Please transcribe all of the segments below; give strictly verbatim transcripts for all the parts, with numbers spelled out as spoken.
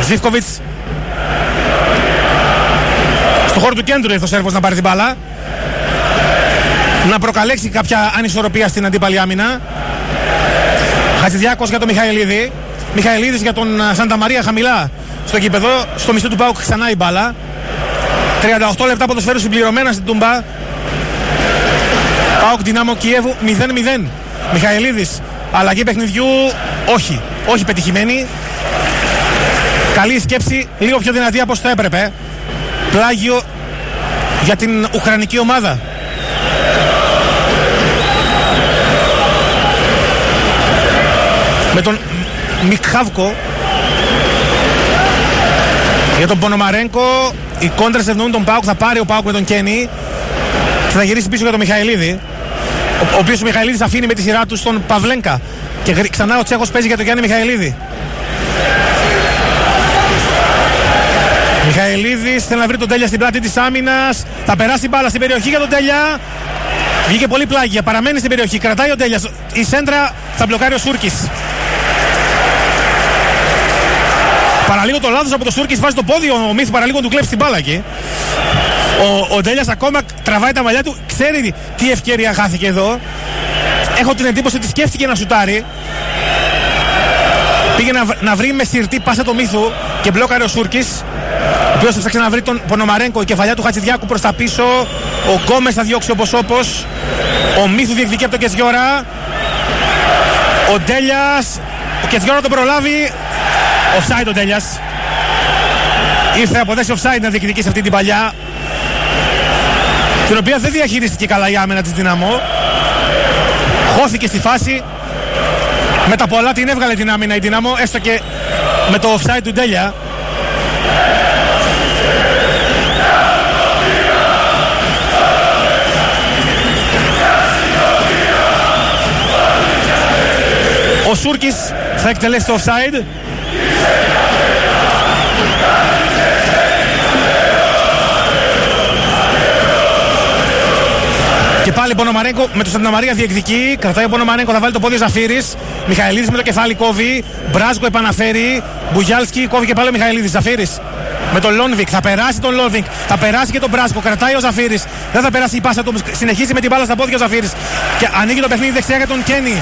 Ζίβκοβιτς. Στο χώρο του κέντρου ήρθε ο Σέρβος να πάρει την μπάλα. Να προκαλέσει κάποια ανισορροπία στην αντίπαλη άμυνα. Χατζηδιάκος για τον Μιχαηλίδη. Μιχαηλίδης για τον Σανταμαρία χαμηλά στο γήπεδο. Στο μισθό του ΠΑΟΚ ξανά η μπάλα. τριάντα οκτώ λεπτά ποδοσφαίρου συμπληρωμένα στην Τούμπα. ΠΑΟΚ Δυνάμο Κιέβου μηδέν μηδέν. Μιχαηλίδης. Αλλαγή παιχνιδιού. Όχι. Όχι πετυχημένη. Καλή σκέψη. Λίγο πιο δυνατή από όσο θα έπρεπε. Πλάγιο για την ουκρανική ομάδα. Με τον Μικχάβκο. Για τον Πονομαρένκο. Οι κόντρες ευνοούν τον ΠΑΟΚ. Θα πάρει ο ΠΑΟΚ με τον Κένι. Και θα γυρίσει πίσω για τον Μιχαηλίδη. Ο, ο οποίος ο Μιχαηλίδης αφήνει με τη σειρά του στον Παυλένκα. Και ξανά ο Τσέχος παίζει για τον Γιάννη Μιχαηλίδη. Μιχαηλίδης θέλει να βρει τον Τέλια στην πλάτη της άμυνας. Θα περάσει μπάλα στην περιοχή για τον Τέλια. Βγήκε πολύ πλάγια. Παραμένει στην περιοχή. Κρατάει ο Τέλιας. Η σέντρα θα μπλοκάρει ο Σούρκης. Παραλίγο το λάθος από το Σούρκης. Βάζει το πόδι ο Μύθου. Παραλίγο του κλέψει την μπάλα εκεί. Ο, ο Τέλιας ακόμα τραβάει τα μαλλιά του. Ξέρει τι ευκαιρία χάθηκε εδώ. Έχω την εντύπωση ότι σκέφτηκε να σουτάρει. Πήγε να, να βρει με σιρτή πάσα το Μύθου και μπλόκαρε ο Σούρκης. Ο οποίος θα ψάξει να βρει τον Πονομαρένκο. Η κεφαλιά του Χατζηδιάκου προς τα πίσω. Ο Γκόμες θα διώξει όπως όπως. Ο Μύθου διεκδικεί από τον Κεζιόρα. Ο Τέλιας. Ο Κεζιόρα τον προλάβει. Offside ο Τέλιας. Ήρθε από θέση offside να διεκδικήσει αυτή την παλιά. Την οποία δεν διαχειρίστηκε καλά η άμυνα της Δυναμό. Χώθηκε στη φάση. Με τα πολλά την έβγαλε την άμυνα η Δυναμό. Έστω και με το offside του Τέλια. Ο Σούρκης θα εκτελέσει το offside. Και πάλι Πονομαρένκο με τον Σανταμαρία διεκδικεί. Κρατάει ο Πονομαρένκο, θα βάλει το πόδι ο Ζαφύρης. Μιχαηλίδης με το κεφάλι κόβει. Μπράζκο επαναφέρει. Μπουγιάλσκι κόβει και πάλι ο Μιχαηλίδης. Ζαφύρης με τον Λόνβικ. Θα περάσει τον Λόνβικ. Θα περάσει και τον Μπράζκο. Κρατάει ο Ζαφύρης. Δεν θα περάσει η πάσα του. Συνεχίζει με την μπάλα στα πόδια ο Ζαφύρης. Και ανοίγει το παιχνίδι δεξιά για τον Κένι.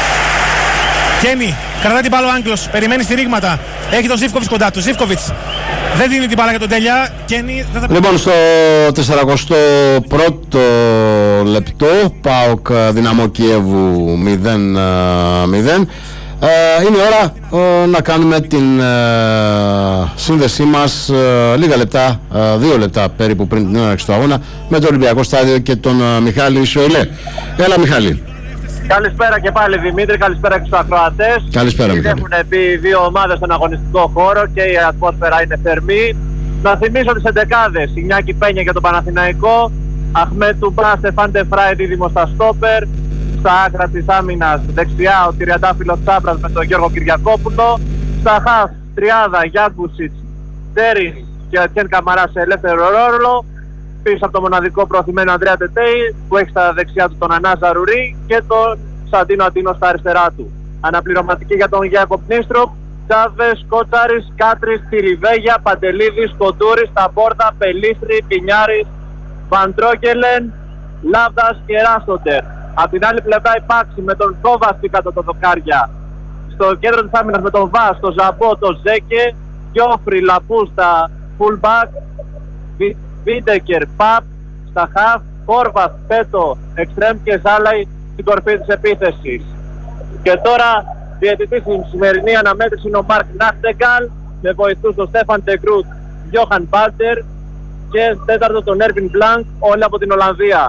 Κένι. Κρατάει την μπάλα ο Άγγλος. Περιμένει στηρίγματα. Έχει τον Ζίβκοβιτς κοντά του. Ζίβκοβιτς δεν δίνει την μπάλα για τον Τέλια. Κένι, δεν θα... Λοιπόν, στο σαρανταοστό πρώτο λεπτό, ΠΑΟΚ Δυναμό Κιέβου μηδέν μηδέν. Ε, είναι ώρα ε, να κάνουμε την ε, σύνδεσή μας ε, λίγα λεπτά, ε, δύο λεπτά περίπου πριν την έναρξη του αγώνα με το Ολυμπιακό Στάδιο και τον ε, Μιχάλη Σοηλέ. Έλα Μιχάλη. Καλησπέρα και πάλι Δημήτρη, καλησπέρα και στους ακροατές. Καλησπέρα Μιχάλη. Έχουν μπει δύο ομάδες στον αγωνιστικό χώρο και η ατμόσφαιρα είναι θερμή. Να θυμίσω τις εντεκάδες. Ινιάκη Πένια για τον Παναθηναϊκό, Αχμέτ Τουμπά, Στεφάν Τεφράι δίδυμο στα στόπερ. Στα άκρα της άμυνας δεξιά ο Τριαντάφυλλος Τσάπρας με τον Γιώργο Κυριακόπουλο. Στα χαφ τριάδα Γιάκουσιτς, Τέριν και ο Τσέν Καμαρά σε ελεύθερο ρόλο. Πίσω από το μοναδικό προωθημένο Ανδρέα Τετέι που έχει στα δεξιά του τον Ανάζα Ρουρί και τον Σαντίνο Αντίνο στα αριστερά του. Αναπληρωματική για τον Γιάκο Πνίστροπ, Τσάβες, Κότσαρης, Κάτρης, Τυριβέγια, Παντελίδης, Κοντούρης, Ταμπόρτα, Πελίστρη, Πινιάρης, Βαντρόκελεν, Λάβδας και Ράστοντερ. Απ' την άλλη πλευρά η Πάξη με τον Κόβαστη κάτω τα δοκάρια. Στο κέντρο της άμυνας με τον Βάς, τον Ζαμπό, τον Ζέκε, Γιόφρι, Λαπούστα, Φουλμπακ, Βίντεκερ, Παπ, στα χαφ, Κόρβας, Πέτο, Εξτρέμ και Ζάλαϊ στην κορφή της επίθεσης. Και τώρα διαιτητής στην σημερινή αναμέτρηση είναι ο Μάρκ Νάχτεγκαλ με βοηθούς τον Στέφαν Τεγκρούτ, Γιώχαν Μπάλτερ και τέταρτο τον Έρβιν Μπλάνκ, όλοι από την Ολλανδία.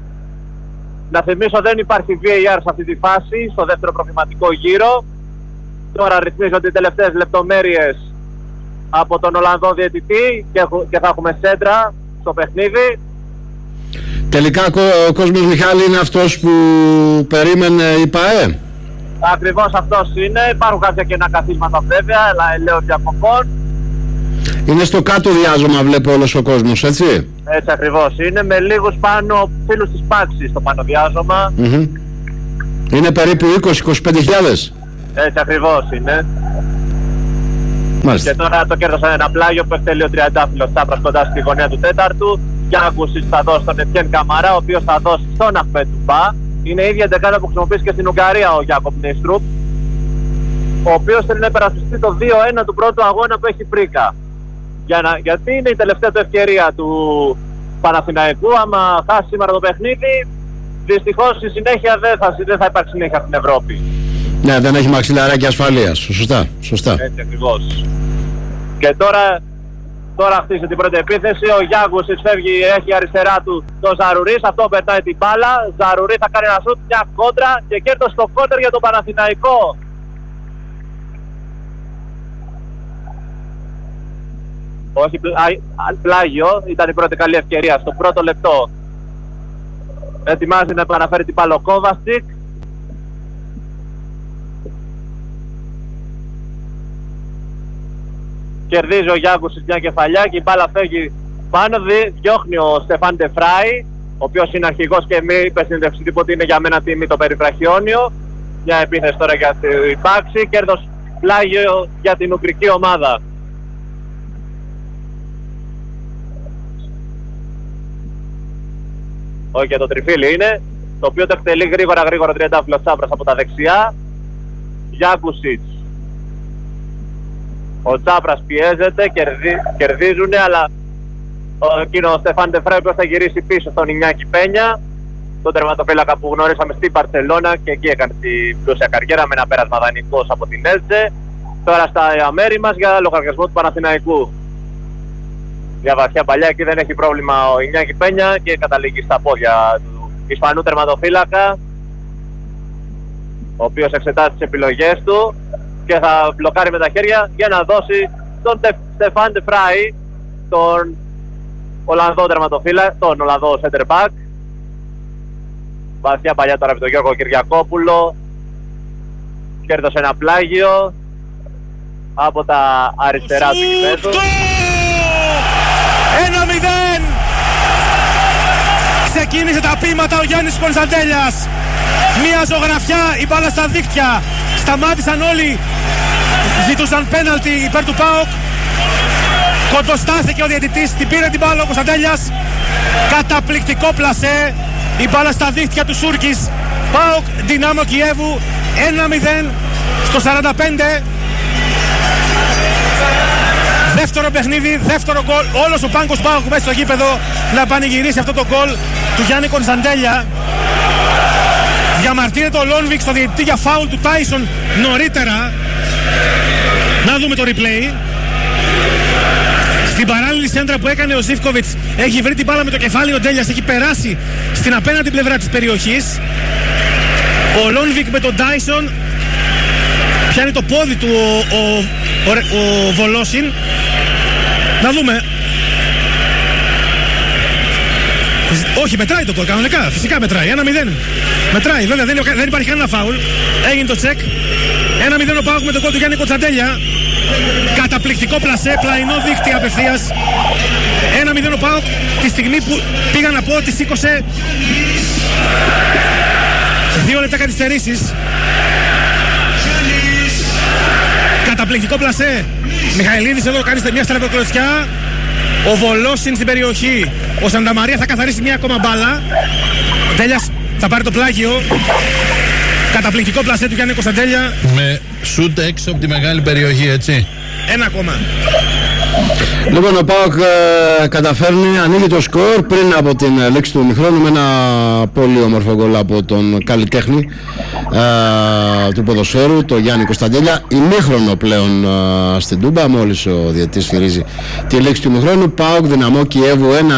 Να θυμίσω δεν υπάρχει βι έι αρ σε αυτή τη φάση, στο δεύτερο προκριματικό γύρο. Τώρα ρυθμίζονται οι τελευταίες λεπτομέρειες από τον Ολλανδό διαιτητή και, και θα έχουμε σέντρα στο παιχνίδι. Τελικά ο κόσμος Μιχάλη είναι αυτός που περίμενε η ΠΑΕ. Ακριβώς αυτός είναι. Υπάρχουν κάποια κενά καθίσματα βέβαια, αλλά ελαίος διακοπών. Είναι στο κάτω διάζωμα βλέπω όλος ο κόσμος, έτσι. Έτσι ακριβώς είναι, με λίγους πάνω φίλους της Πάξης στο πάνω διάζωμα. Mm-hmm. Είναι περίπου είκοσι με είκοσι πέντε χιλιάδες. Έτσι ακριβώς είναι. Μάλιστα. Και τώρα το κέρδωσαν ένα πλάγιο που εκτελεί ο τριαντάφυλλος Τσάπρας κοντά στη γωνία του τέταρτου. Γιάνκουσιτς θα δώσει στον Ετιέν Καμαρά, ο οποίος θα δώσει στον Αχμέτ Τουμπά. Είναι η ίδια δεκάδα που χρησιμοποιήσει και στην Ουγγαρία ο Γιάκοπ Νίστρουπ, ο οποίος θέλει να υπερασπιστεί το δύο ένα του πρώτου αγώνα που έχει πρίκα. Για να, γιατί είναι η τελευταία του ευκαιρία του Παναθηναϊκού. Άμα χάσει σήμερα το παιχνίδι, δυστυχώς η συνέχεια δεν θα, δεν θα υπάρξει συνέχεια στην Ευρώπη. Ναι, δεν έχει μαξιλαράκι ασφαλείας. Σωστά, σωστά. Έτσι ακριβώς. Και τώρα, τώρα χτίζει την πρώτη επίθεση. Ο Γιάνκουσιτς φεύγει, έχει αριστερά του τον Ζαρουρί. Αυτό πετάει την μπάλα. Ζαρουρί θα κάνει ένα σουτ, μια κόντρα και κέρδος στο κόντερ για τον Παναθηναϊκό. Όχι πλάγιο, ήταν η πρώτη καλή ευκαιρία στο πρώτο λεπτό. Ετοιμάζει να επαναφέρει την μπάλα ο Κόβασιτς. Κερδίζει ο Γιάνκουσιτς μια κεφαλιά και η μπάλα φεύγει πάνω, διώχνει ο Στεφάν Ντεφράι, ο οποίος είναι αρχηγός και μη είπε στην συνέντευξη ότι είναι για μένα τιμή το περιφραχιόνιο. Μια επίθεση τώρα για την υπάρξη, κέρδος πλάγιο για την ουγγρική ομάδα. Όχι, και το τριφύλι είναι, το οποίο το εκτελεί γρήγορα γρήγορα τριαντάφυλλος Τσάπρας από τα δεξιά. Γιάνκουσιτς. Ο Τσάπρας πιέζεται, κερδί, κερδίζουν, αλλά ο, εκείνο ο Στεφάν Ντεφράι θα γυρίσει πίσω στον Ινιάκη Πένια, τον τερματοφύλακα που γνωρίσαμε στην Μπαρσελόνα και εκεί έκανε την πλούσια καριέρα με ένα πέρασμα δανεικός από την Έλτσε. Τώρα στα μέρη μας για λογαριασμό του Παναθηναϊκού. Για βαθιά παλιά εκεί δεν έχει πρόβλημα ο Ινιάκη Πένια και καταλήγει στα πόδια του Ισπανού τερματοφύλακα, ο οποίος εξετάζει τις επιλογές του και θα μπλοκάρει με τα χέρια για να δώσει τον Στεφάν Ντεφράι, τον Ολλανδό τερματοφύλακα, τον Ολλανδό center back. Βαθιά παλιά τώρα με τον Γιώργο Κυριακόπουλο. Κέρδωσε ένα πλάγιο από τα αριστερά του γηπέδου. ένα μηδέν! Ξεκίνησε τα πείματα ο Γιάννης Κωνσταντέλιας. Μία ζωγραφιά, η μπάλα στα δίκτυα. Σταμάτησαν όλοι, ζητούσαν πέναλτι υπέρ του ΠΑΟΚ. Κοντοστάθηκε ο διαιτητής, την πήρε την μπάλα ο Κωνσταντέλιας. Καταπληκτικό πλασέ, η μπάλα στα δίκτυα του Σούρκης. ΠΑΟΚ Δυνάμο Κιέβου ένα μηδέν στο σαράντα πέντε. Δεύτερο παιχνίδι, δεύτερο γκολ. Όλος ο πάγκος ΠΑΟΚ μέσα στο γήπεδο να πανηγυρίσει αυτό το γκολ του Γιάννη Κωνσταντέλια. Διαμαρτύρεται ο Λόνβικ στο διαιτητή για φάουλ του Τάισον νωρίτερα. Να δούμε το replay. Στην παράλληλη σέντρα που έκανε ο Ζίβκοβιτς έχει βρει την μπάλα με το κεφάλι, ο Ντέλιας έχει περάσει στην απέναντι πλευρά της περιοχής. Ο Λόνβικ με τον Τάισον πιάνει το πόδι του ο, ο, ο, ο Βολόσιν. Να δούμε. Όχι, μετράει το γκολ κανονικά, φυσικά μετράει, ένα μηδέν. Μετράει, βέβαια δεν, δεν υπάρχει κανένα φάουλ. Έγινε το τσεκ. ένα μηδέν ο ΠΑΟΚ με τον γκολ του Γιάννη Κωνσταντέλια. Καταπληκτικό πλασέ, πλαϊνό δίκτυ απευθείας. ένα μηδέν ο ΠΑΟΚ τη στιγμή που πήγα να πω ότι σήκωσε δύο λεπτά καθυστερήσεις. Καταπληκτικό πλασέ. Μιχαηλίδης εδώ κάνει μια στραβοκλωτσιά. Ο Βολόσιν στην περιοχή. Ο Σανταμαρία θα καθαρίσει μια ακόμα μπάλα. Ο Τέλιας θα πάρει το πλάγιο. Καταπληκτικό πλασέ του Γιάννη Κωνσταντέλια. Με σουτ έξω από τη μεγάλη περιοχή, έτσι. Ένα ακόμα. Λοιπόν, ο ΠΑΟΚ ε, καταφέρνει, ανοίγει το σκορ πριν από την ε, λήξη του ημιχρόνου με ένα πολύ όμορφο γκολ από τον καλλιτέχνη ε, του ποδοσφαίρου, τον Γιάννη Κωνσταντέλια. Ημίχρονο πλέον ε, στην Τούμπα, μόλις ο διαιτητής φυρίζει τη λήξη του ημιχρόνου. ΠΑΟΚ Δυναμό Κιέβου ένα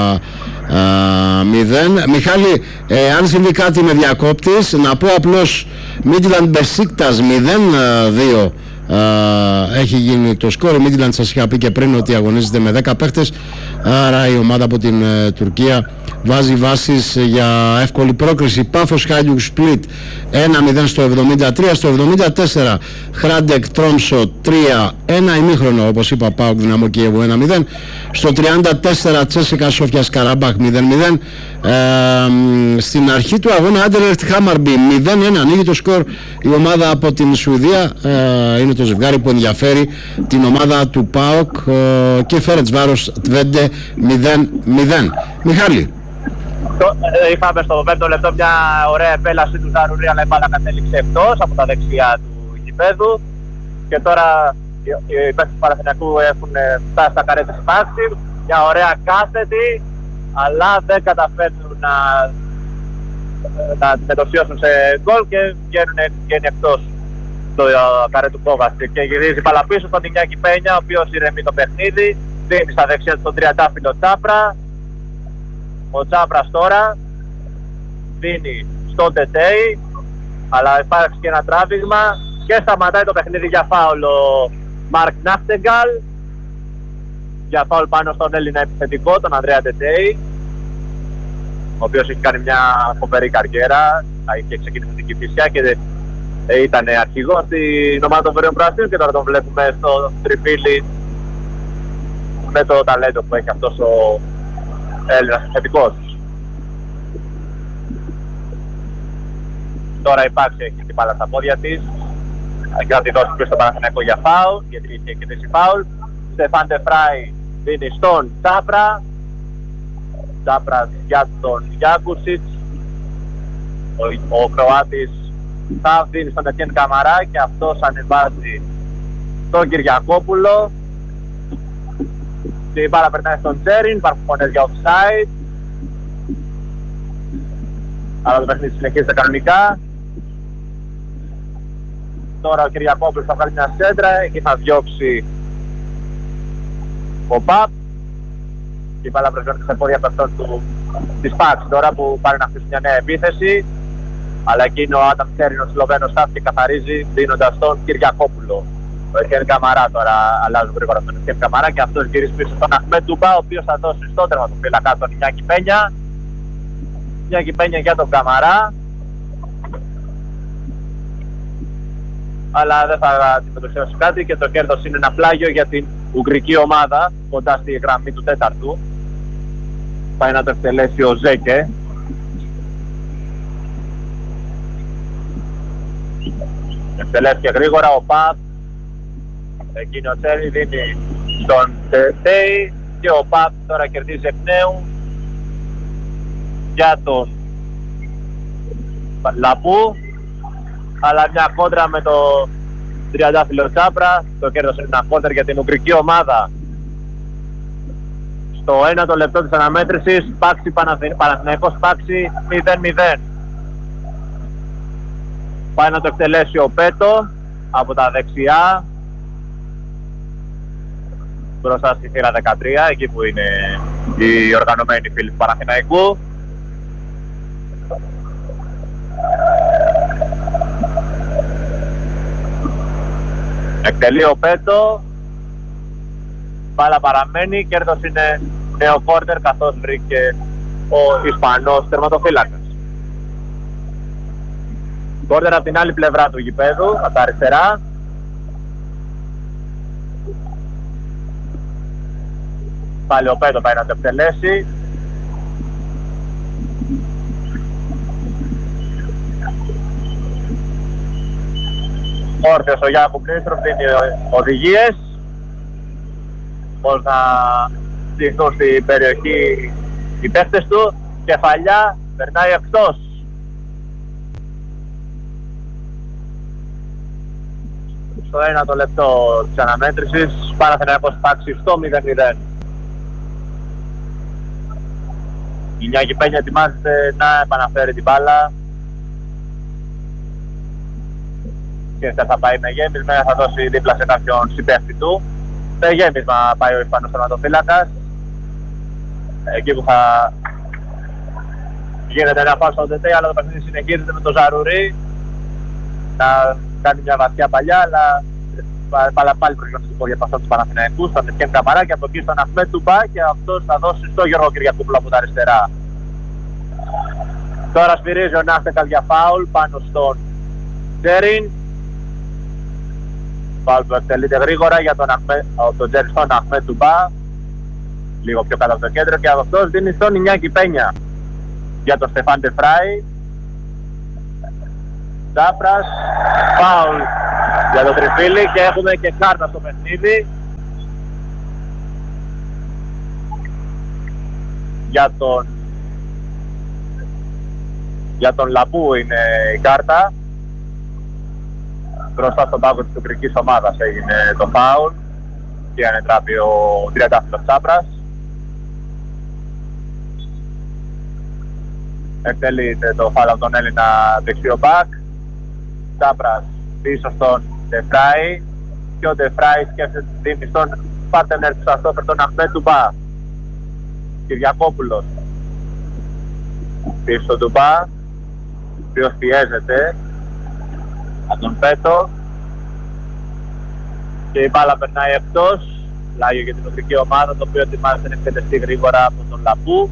μηδέν. Μιχάλη, ε, αν συμβεί κάτι με διακόπτης, να πω απλώς Μίτλαντ Μπεσίκτας μηδέν δύο. Uh, έχει γίνει το σκορ. Η Μίτλαντ σας είχα πει και πριν ότι αγωνίζεται με δέκα παίχτες, άρα η ομάδα από την uh, Τουρκία βάζει βάσεις για εύκολη πρόκριση. Πάφος Χάλιουκ Σπλίτ ένα μηδέν στο εβδομήντα τρία. Στο εβδομήντα τέσσερα Χράντεκ Τρόμσο τρία ένα. Ημίχρονο, όπως είπα, ΠΑΟΚ Δυναμό Κιέβου ένα μηδέν. Στο τριάντα τέσσερα Τσέσικα Σόφια Καραμπάχ μηδέν μηδέν. Uh, στην αρχή του αγώνα Άντερλεχτ Χάμαρμπι μηδέν ένα. Ανοίγει το σκορ η ομάδα από την Σουηδία, uh, είναι το το ζευγάρι που ενδιαφέρει την ομάδα του ΠΑΟΚ ε, και Φέρεντσβάρος Τβέντε μηδέν μηδέν. Μιχάλη. Το, ε, είχαμε στο πέμπτο λεπτό μια ωραία επέλαση του Ζαρουρί, αλλά η μπάλα κατέληξε εκτός από τα δεξιά του γηπέδου. Και τώρα οι, οι παίκτες του Παναθηναϊκού έχουν φτάσει στα καρέ της Πάξη. Μια ωραία κάθετη, αλλά δεν καταφέρνουν να, να μετωσιώσουν σε γκολ και βγαίνουν, βγαίνει εκτός το καρέ του Κόβαστη. Και γυρίζει η μπάλα πίσω στον Ινιάκη Πένια, ο οποίος ηρεμεί το παιχνίδι. Δίνει στα δεξιά του τον τριαντάφυλλο Τσάπρα. Ο Τσάπρας τώρα δίνει στον Τετέι, αλλά υπάρχει και ένα τράβηγμα και σταματάει το παιχνίδι για φάουλ ο Μαρκ Νάχτεγκαλ. Για φάουλ πάνω στον Έλληνα επιθετικό, τον Ανδρέα Τετέι, ο οποίος έχει κάνει μια φοβερή καριέρα, είχε ξεκινήσει την Κηφισιά και ήταν αρχηγός στην ομάδα των Βορείων Πρασίνων και τώρα τον βλέπουμε στο τριφύλι με το ταλέντο που έχει αυτός ο Έλληνας επιθετικός. Τώρα υπάρχει έχει την μπάλα στα πόδια της και θα τη δώσει πίσω στο Παναθηναϊκό για φάουλ, γιατί είχε κερδίσει φάουλ. Στεφάν Τεφράι δίνει στον Τσάπρα. Τσάπρας για τον Γιάκουσιτς. Ο, ο Κροάτης θα δίνει στον Ετιέν Καμαρά και αυτός ανεβάζει τον Κυριακόπουλο. Την μπάλα περνάει στον Τσέριν, υπάρχουν φωνές για offside. Αλλά το παιχνίδι συνεχίζεται κανονικά. Τώρα ο Κυριακόπουλος θα βγάλει μια σέντρα, εκεί θα διώξει ο Παπ. Και η μπάλα προσβαίνει στα πόδια αυτών του της Πάξη τώρα που πάνε να χτίσουν μια νέα επίθεση. Αλλά εκείνο ο Άνταμ Τσέριν, ο Σλοβαίνος, στάθηκε και καθαρίζει δίνοντας τον Κυριακόπουλο. Ο Ετιέν Καμαρά τώρα αλλάζουν γρήγορα τον Ετιέν Καμαρά και αυτός γυρίζει πίσω στον Αχμέτ Τουμπά, ο οποίος θα δώσει στο τερματοφύλακα τον Ινιάκη Πένια. Ινιάκη Πένια για τον Καμαρά. Αλλά δεν θα αντιμετωπίσει κάτι και το κέρδος είναι ένα πλάγιο για την ουγγρική ομάδα κοντά στη γραμμή του τέταρτου. Πάει να το εκτελέσει ο Ζέκε. Εκτελέθηκε γρήγορα ο Παπ. Εκείνο ο Τσέρι δίνει τον Τέι και ο Παπ τώρα κερδίζει εκ νέου για τον Λαπού. Αλλά μια κόντρα με το τριαντάφυλλο Τσάπρα. Το κέρδος είναι ένα κόντρα για την ουγγρική ομάδα. Στο ένατο λεπτό της αναμέτρησης, Πάξη Παναθηναϊκός Πάξη μηδέν μηδέν. Πάει να το εκτελέσει ο Πέτο από τα δεξιά. Μπροστά στη θύρα δεκατρία, εκεί που είναι οι οργανωμένοι φίλοι του Παναθηναϊκού. Εκτελεί ο Πέτο. Μπάλα παραμένει, κέρδος είναι νέο κόρνερ καθώς βρήκε ο Ισπανός τερματοφύλακας. Κόρνερ από την άλλη πλευρά του γηπέδου, από τα αριστερά. Πάλι ο Πέτο πάει να το εκτελέσει. Όρθιος ο Γιάκου Πλήστροφ δίνει οδηγίες πώς να στηθούν στην περιοχή οι παίχτες του. Κεφαλιά περνάει εκτός. Στο ένατο λεπτό της αναμέτρησης Παναθηναϊκός Πάξη στο μηδέν μηδέν. Η Νιάκη Πένια ετοιμάζεται να επαναφέρει την μπάλα. Και θα πάει με γέμισμα, θα δώσει δίπλα σε κάποιον συμπαίχτη του. Με γέμισμα πάει ο Ισπανός τερματοφύλακας. Εκεί που θα γίνεται ένα φάουλ στον Τετέι, αλλά το παιχνίδι συνεχίζεται με τον Ζαρουρί να κάνει μια βαθιά παλιά, αλλά πάλι πάλι προσγειώνει την πόδια του Παναθηναϊκού, στον Ετιέν Καμαρά και από εκεί στον Αχμέτ Τουμπά και αυτός θα δώσει στο Γιώργο Κυριακόπουλο από τα αριστερά. Τώρα σφυρίζει ο Νάχτεγκαλ για φάουλ πάνω στον Τσέριν. Φάουλ που εκτελείται γρήγορα για τον, Αχμέ, τον Τσέριν στον Αχμέτ Τουμπά. Λίγο πιο κάτω από το κέντρο και αυτός δίνει στον Ινιάκη Πένια για τον Στεφάν Τεφράι. Τσάπρας, φάουλ για τον Τριφύλη και έχουμε και κάρτα στο παιχνίδι. Για τον, για τον Λαπού είναι η κάρτα. Μπροστά στον πάγκο της τουρκικής ομάδας έγινε το φάουλ και ανετράπει ο τριαντάφυλλος Τσάπρας. Εκτελείται το φάουλ από τον Έλληνα δεξιό μπακ. Τσάπρας πίσω στον Ντεφράι και ο Ντεφράι σκέφτεται δίνει στον πάρτενερ του Σαστόφερ, τον Αχμέτ Τουμπά. Κυριακόπουλος πίσω στον Τουμπά, ο οποίος πιέζεται από τον Πέτο και η μπάλα περνάει εκτός. Πλάγιο για την οδική ομάδα, το οποίο ετοιμάζεται να εκτελεστεί γρήγορα από τον Λαπού.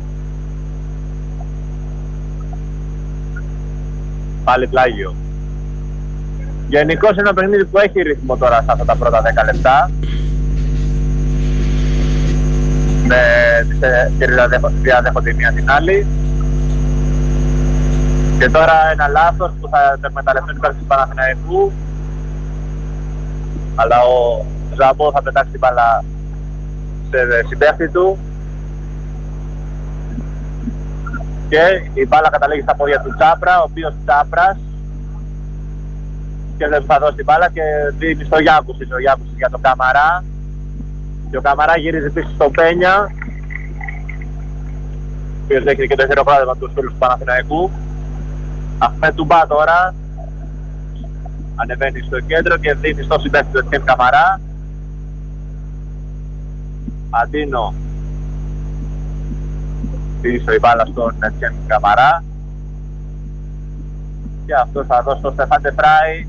Πάλι πλάγιο. Γενικώς είναι ένα παιχνίδι που έχει ρυθμό τώρα σε αυτά τα πρώτα δέκα λεπτά. Με τις διαδέχονται η μία την άλλη. Και τώρα ένα λάθος που θα εκμεταλλευτούν υπέρ του Παναθηναϊκού. Αλλά ο Ζαμπό θα πετάξει την μπάλα σε συμπαίχτη του. Και η μπάλα καταλήγει στα πόδια του Τσάπρα, ο οποίος Τσάπρας και δεν θα δώσει την μπάλα και δίνει στο Γιάκουσης, ο Γιάκουσης για τον Καμαρά. Και ο Καμαρά γυρίζει πίσω στον Πένια, ο οποίος δέχεται και το χειροκρότημα του φίλους του Παναθηναϊκού. Αχμέτ Τουμπά τώρα ανεβαίνει στο κέντρο και δίνει στο συμπαίχτη του Ετιέν Καμαρά. Αντίνο πίσω η μπάλα στον Ετιέν Καμαρά και αυτό θα δώσει στο Στεφάν Ντεφράι.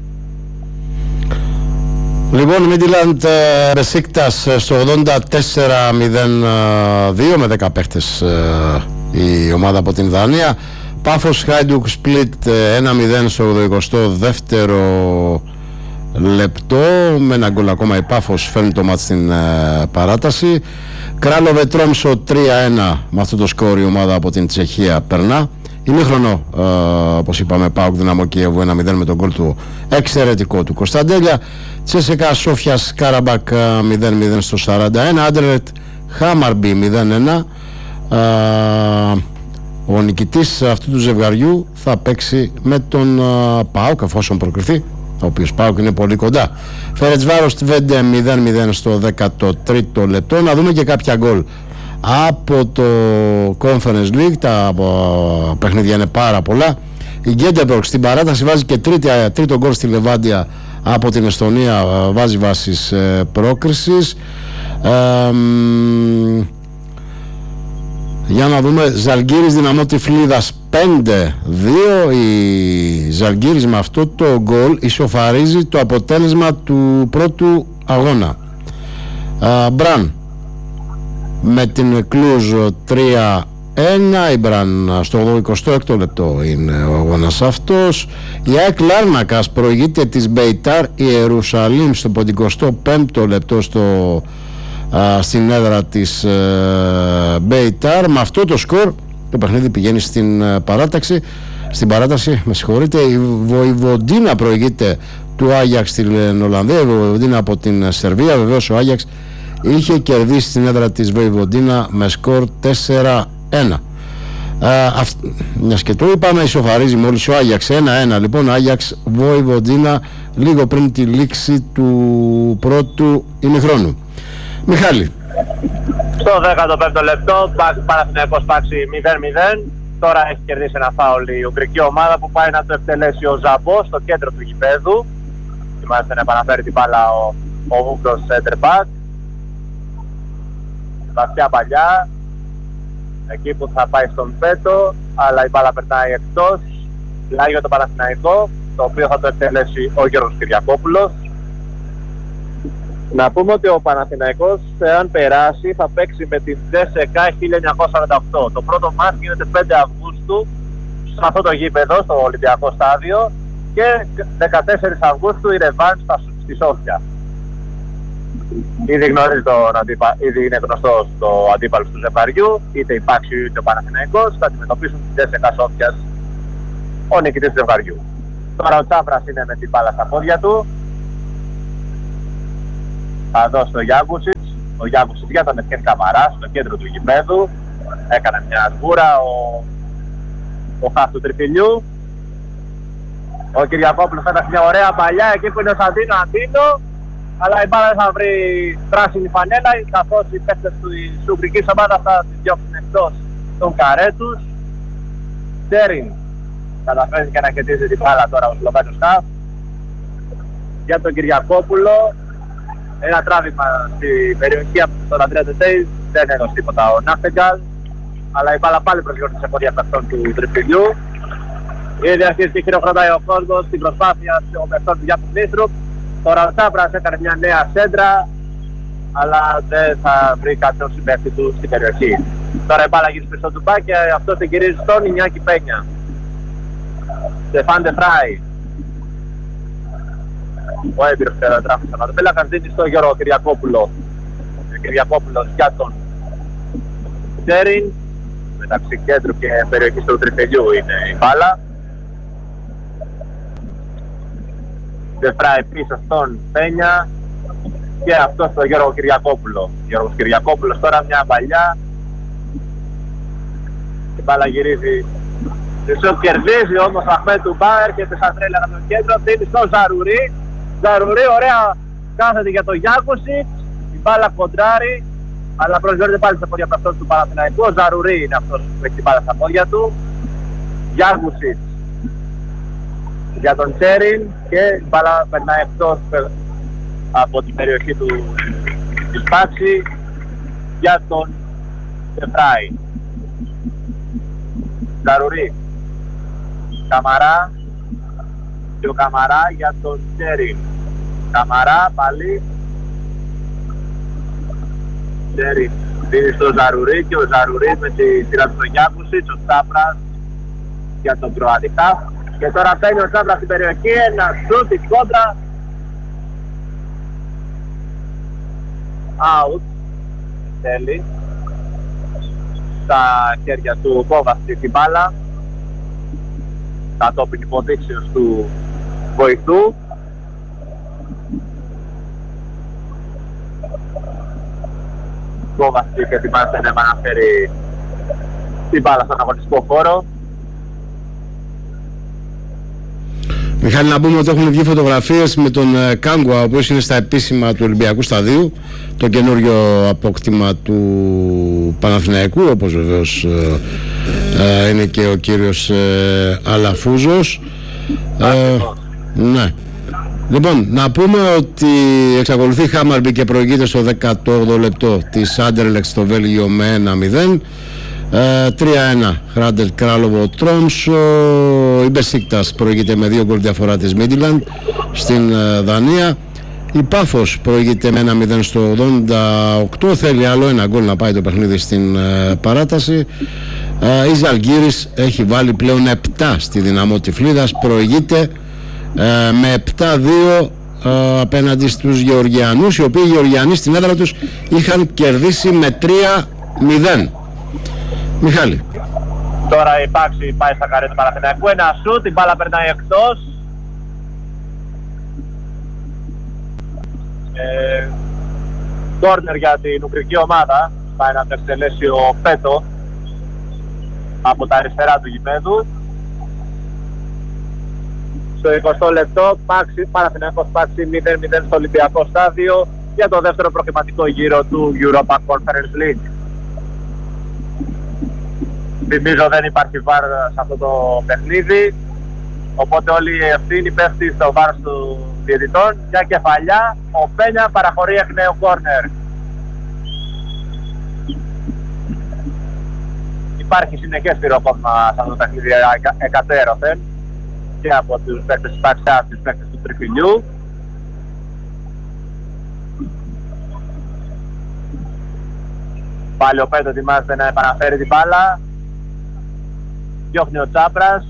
Λοιπόν, Μίντιλαντ Μπεσίκτας στο ογδόντα τέσσερα μηδέν δύο με δέκα παίχτες η ομάδα από την Δανία. Πάφος Χάιντουκ Σπλίτ ένα μηδέν στο ογδοηκοστό δεύτερο λεπτό, με ένα γκολ ακόμα η Πάφος φέρνει το μάτς στην παράταση. Κράλοβε Τρόμσο τρία ένα, με αυτό το σκόρ η ομάδα από την Τσεχία περνά. Ημίχρονο, ε, όπως είπαμε, ΠΑΟΚ Δυναμό Κιέβου ένα μηδέν με τον γκολ του εξαιρετικό του Κωνσταντέλια. Τσέσεκα Σόφιας Κάραμπακ μηδέν μηδέν στο σαράντα ένα. Άντερλετ Χάμαρμπι μηδέν ένα. Ε, ο νικητής αυτού του ζευγαριού θα παίξει με τον ε, ΠΑΟΚ, εφόσον προκριθεί, ο οποίος ΠΑΟΚ είναι πολύ κοντά. Φερετσβάρος Τβέντε μηδέν μηδέν στο δέκατο τρίτο λεπτό. Να δούμε και κάποια γκολ από το Conference League. Τα παιχνίδια είναι πάρα πολλά. Η Γκέντεμπορκ στην παράταση βάζει και τρίτη, τρίτο γκολ στη Λεβάντια από την Εστονία, βάζει βάσεις ε, πρόκρισης. ε, για να δούμε, Ζαλγκίρις Δυναμό Τυφλίδας πέντε δύο. Η Ζαλγκίρις με αυτό το γκολ ισοφαρίζει το αποτέλεσμα του πρώτου αγώνα. ε, Μπραν με την Κλούζ τρία ένα. Η Μπραν στο εικοστό έκτο λεπτό είναι ο αγώνας αυτός. Η ΑΕΚ Λάρνακας προηγείται της Μπεϊτάρ Ιερουσαλήμ στο πενηκοστό πέμπτο λεπτό στο, α, στην έδρα της ε, Μπεϊτάρ. Με αυτό το σκορ το παιχνίδι πηγαίνει στην ε, παράταξη στην παράταση, με συγχωρείτε. Η Βοηβοντίνα προηγείται του Άγιαξ στην Ολλανδία, η Βοηβοντίνα από την Σερβία. Βεβαίως ο Άγιαξ είχε κερδίσει την έδρα της Βοηβοντίνα με σκορ τέσσερα ένα. Μιας και το είπαμε, ισοφαρίζει μόλις ο Άγιαξ ένα ένα. Λοιπόν, Άγιαξ Βοηβοντίνα λίγο πριν τη λήξη του πρώτου ημιχρόνου. Μιχάλη. Στο δέκατο πέμπτο λεπτό, Παναθηναϊκός Πάξη μηδέν μηδέν. Τώρα έχει κερδίσει ένα φάουλ η ουγγρική ομάδα που πάει να το εκτελέσει ο Ζαμπό στο κέντρο του γηπέδου. Θυμάστε να επαναφέρει την μπάλα ο, ο Ούγκρος center back. Βαθιά παλιά, εκεί που θα πάει στον Πέτο, αλλά η μπάλα περνάει εκτός. Πλάγιο το Παναθηναϊκό, το οποίο θα το εκτελέσει ο Γιώργος Κυριακόπουλος. Να πούμε ότι ο Παναθηναϊκός, εάν περάσει, θα παίξει με την Τζέσεκα χίλια εννιακόσια σαράντα οκτώ. Το πρώτο μάτς γίνεται πέντε Αυγούστου σε αυτό το γήπεδο, στο Ολυμπιακό Στάδιο, και δεκατέσσερις Αυγούστου η ρεβάνς στη Σόφια. Ήδη γνωρίζει τον αντίπα, ήδη είναι γνωστός το αντίπαλος του ζευγαριού, είτε η Πάξη είτε ο Παναθηναϊκός. Θα αντιμετωπίσουν την Τζέσεκα Σόφιας ο νικητής του ζευγαριού. Τώρα ο Τσάφρας είναι με την μπάλα στα πόδια του. Θα δώσει το Γιάκουσιτς. Ο Γιάκουσιτς για τον Ευκέν Καμαρά στο κέντρο του γηπέδου. Έκανε μια σγούρα ο, ο χαφ του τριφυλιού. Ο Κυριακόπουλος θα μια ωραία παλιά εκεί που είναι ο Σαντίνο Αντίνο. Αλλά η μπάλα δεν θα βρει πράσινη φανέλα, καθώς οι παίκτες της Ουγγρικής ομάδας θα τις διώξουν εκτός των καρέ τους. Τσέριν καταφέρνει και να κερδίζει την μπάλα τώρα ο Σλοβαίνος χαφ. Για τον Κυριακόπουλο, ένα τράβημα στην περιοχή από τον Αντρέα Τετέι, δεν έδωσε τίποτα ο Νάχτεγκαλ. Αλλά η μπάλα πάλι προσγειώνει σε πόδια παιχτών του τριφυλιού. Ήδη αρχίζει και χειροκροτάει ο κόσμος στην προσπάθεια των παιχτών του Γιάννου Νίστρουπ. Τώρα ο Τσάπρας έκανε μια νέα σέντρα, αλλά δεν θα βρει κάποιον συμπαίκτη του στην περιοχή. Τώρα η μπάλα γυρίζει πίσω του μπακ και αυτός την γυρίζει στον Ινιάκη Πένια. Στεφάντε Φράι. Ο έμπειρος τράφησε να το πέλα, δίνει στο Γιώργο Κυριακόπουλο. Ο Κυριακόπουλος για τον Τσέριν. Μεταξύ κέντρου και περιοχής του τριφυλιού είναι η μπάλα. Δεφράει πίσω στον Πένια και αυτό στο Γιώργο Κυριακόπουλο. Γιώργος Κυριακόπουλος τώρα μια παλιά. Η μπάλα γυρίζει. Χρυσό κερδίζει όμως ο Αχμέτ Τουμπά, έρχεται σαν τρέλα από το κέντρο, δίνει στο Ζαρουρί. Ζαρουρί ωραία κάθεται για το Γιάκουσιτς. Η μπάλα κοντράρει, αλλά προσγειώνεται πάλι στα πόδια αυτός του Παναθηναϊκού. Ο Ζαρουρί είναι αυτός που έχει την μπάλα στα πόδια του. Γιάκουσιτς για τον Τσέριν και η μπάλα περνάει εκτός από την περιοχή του της Πάξη για τον Τεφράι. Ζαρουρί. Καμαρά και ο Καμαρά για τον Τσέριν. Καμαρά πάλι. Τσέριν δίνει στο Ζαρουρί και ο Ζαρουρί με τη σειρά του Γιάκουσιτς, ο Τσάπρας για τον Κροατικά. Και τώρα παίρνει ο Τσάπρας στην περιοχή, ένα σούτ της κόντρα. Out. Τέλει. Στα χέρια του Κόβαστη την μπάλα. Κατόπιν υποδείξεως του βοηθού. Κόβαστη και την μπάλα να επαναφέρει την μπάλα στον αγωνιστικό χώρο. Μιχάλη, να πούμε ότι έχουν βγει φωτογραφίες με τον Κάγκουα, ο οποίος είναι στα επίσημα του Ολυμπιακού Σταδίου, το καινούριο απόκτημα του Παναθηναϊκού, όπως βεβαίως ε, είναι και ο κύριος ε, Αλαφούζος. Ε, ναι. Λοιπόν, να πούμε ότι εξακολουθεί η Χάμαρμπι και προηγείται στο δέκατο όγδοο λεπτό της Άντερλεξ στο Βέλγιο με ένα μηδέν. τρία ένα Χράντελ Κράλοβο Τρόμσο. Η Μπεσίκτας προηγείται με δύο γκολ διαφορά της Μίντιλαντ στην Δανία. Η Πάφος προηγείται με ένα μηδέν στο ογδόντα οκτώ. Θέλει άλλο ένα γκολ να πάει το παιχνίδι στην παράταση. Η Ζαλγκύρης έχει βάλει πλέον επτά στη Δυναμό Τυφλίδας. Προηγείται με επτά δύο απέναντι στους Γεωργιανούς, οι οποίοι οι Γεωργιανοί στην έδρα τους είχαν κερδίσει με τρία μηδέν. Μιχάλη. Τώρα η Πάξη πάει στα καρέ του Παναθηναϊκού. Ένα σουτ, η μπάλα περνάει εκτός. Ε, Κόρνερ για την Ουγγρική ομάδα. Πάει να εκτελέσει ο Πέτο από τα αριστερά του γηπέδου. Στο εικοστό λεπτό, Πάξη, Παναθηναϊκός Πάξη μηδέν μηδέν στο Ολυμπιακό Στάδιο για το δεύτερο προκριματικό γύρο του Europa Conference League. Θυμίζω δεν υπάρχει βάρ σε αυτό το παιχνίδι, οπότε όλη η ευθύνη πέφτει στο βάρ του διαιτητών. Για κεφαλιά, ο Πένια παραχωρεί εκ νέου κόρνερ. Υπάρχει συνεχές πυροκόπημα σε αυτό το παιχνίδι εκατέρωθεν και από τους παίκτες της Παξιάς, τους παίκτες του Τριφυλιού. Πάλι ο Πέτο ετοιμάζεται να επαναφέρει την μπάλα. Διώχνει ο Τσάπρας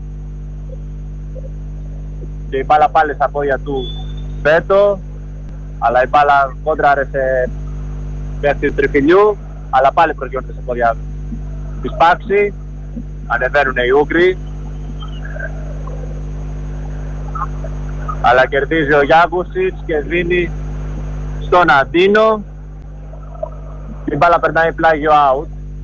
και η μπάλα πάλι στα πόδια του Πέτο, αλλά η μπάλα κόντραρε σε παίκτη του Τριφυλιού, αλλά πάλι προσγειώνεται σε πόδια της Πάξη. Ανεβαίνουν οι Ούγγροι, αλλά κερδίζει ο Γιάκουσιτς και δίνει στον Αντίνο. Η μπάλα περνάει πλάγιο out.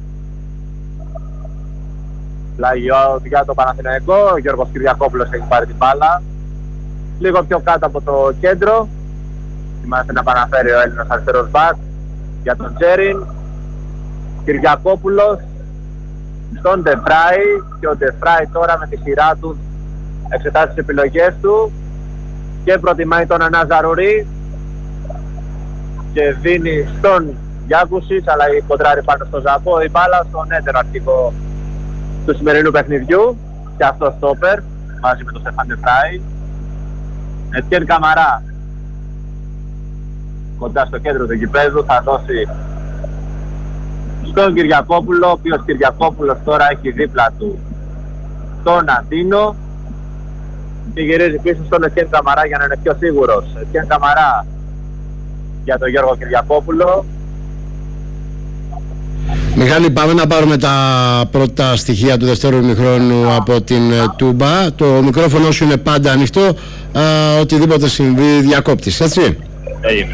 Πλάγιο out για το Παναθηναϊκό. Ο Γιώργος Κυριακόπουλος έχει πάρει την μπάλα. Λίγο πιο κάτω από το κέντρο. Θυμάστε να επαναφέρει ο Έλληνας αριστερός μπακ για τον Τζέριν. Κυριακόπουλος στον Ντεφράι. Και ο Ντεφράι τώρα με τη σειρά του εξετάζει τις επιλογές του και προτιμάει τον Αναζαρουρί και δίνει στον Γιάκουσης, αλλά η κοντράρει πάνω στο Ζαμπό η μπάλα στον έτερο αρχικό του σημερινού παιχνιδιού και αυτό στόπερ μαζί με τον Στεφάν Ντεφράι. Ετιέν Καμαρά κοντά στο κέντρο του γηπέδου θα δώσει στον Κυριακόπουλο, ο οποίος Κυριακόπουλος τώρα έχει δίπλα του τον Αντίνο και γυρίζει πίσω στον Ετιέν Καμαρά για να είναι πιο σίγουρος. Ετιέν Καμαρά για τον Γιώργο Κυριακόπουλο. Μιχάλη, πάμε να πάρουμε τα πρώτα στοιχεία του δεύτερου ημιχρόνου από την Τούμπα. Το μικρόφωνο σου είναι πάντα ανοιχτό, α, οτιδήποτε συμβεί διακόπτεις, έτσι. Έγινε.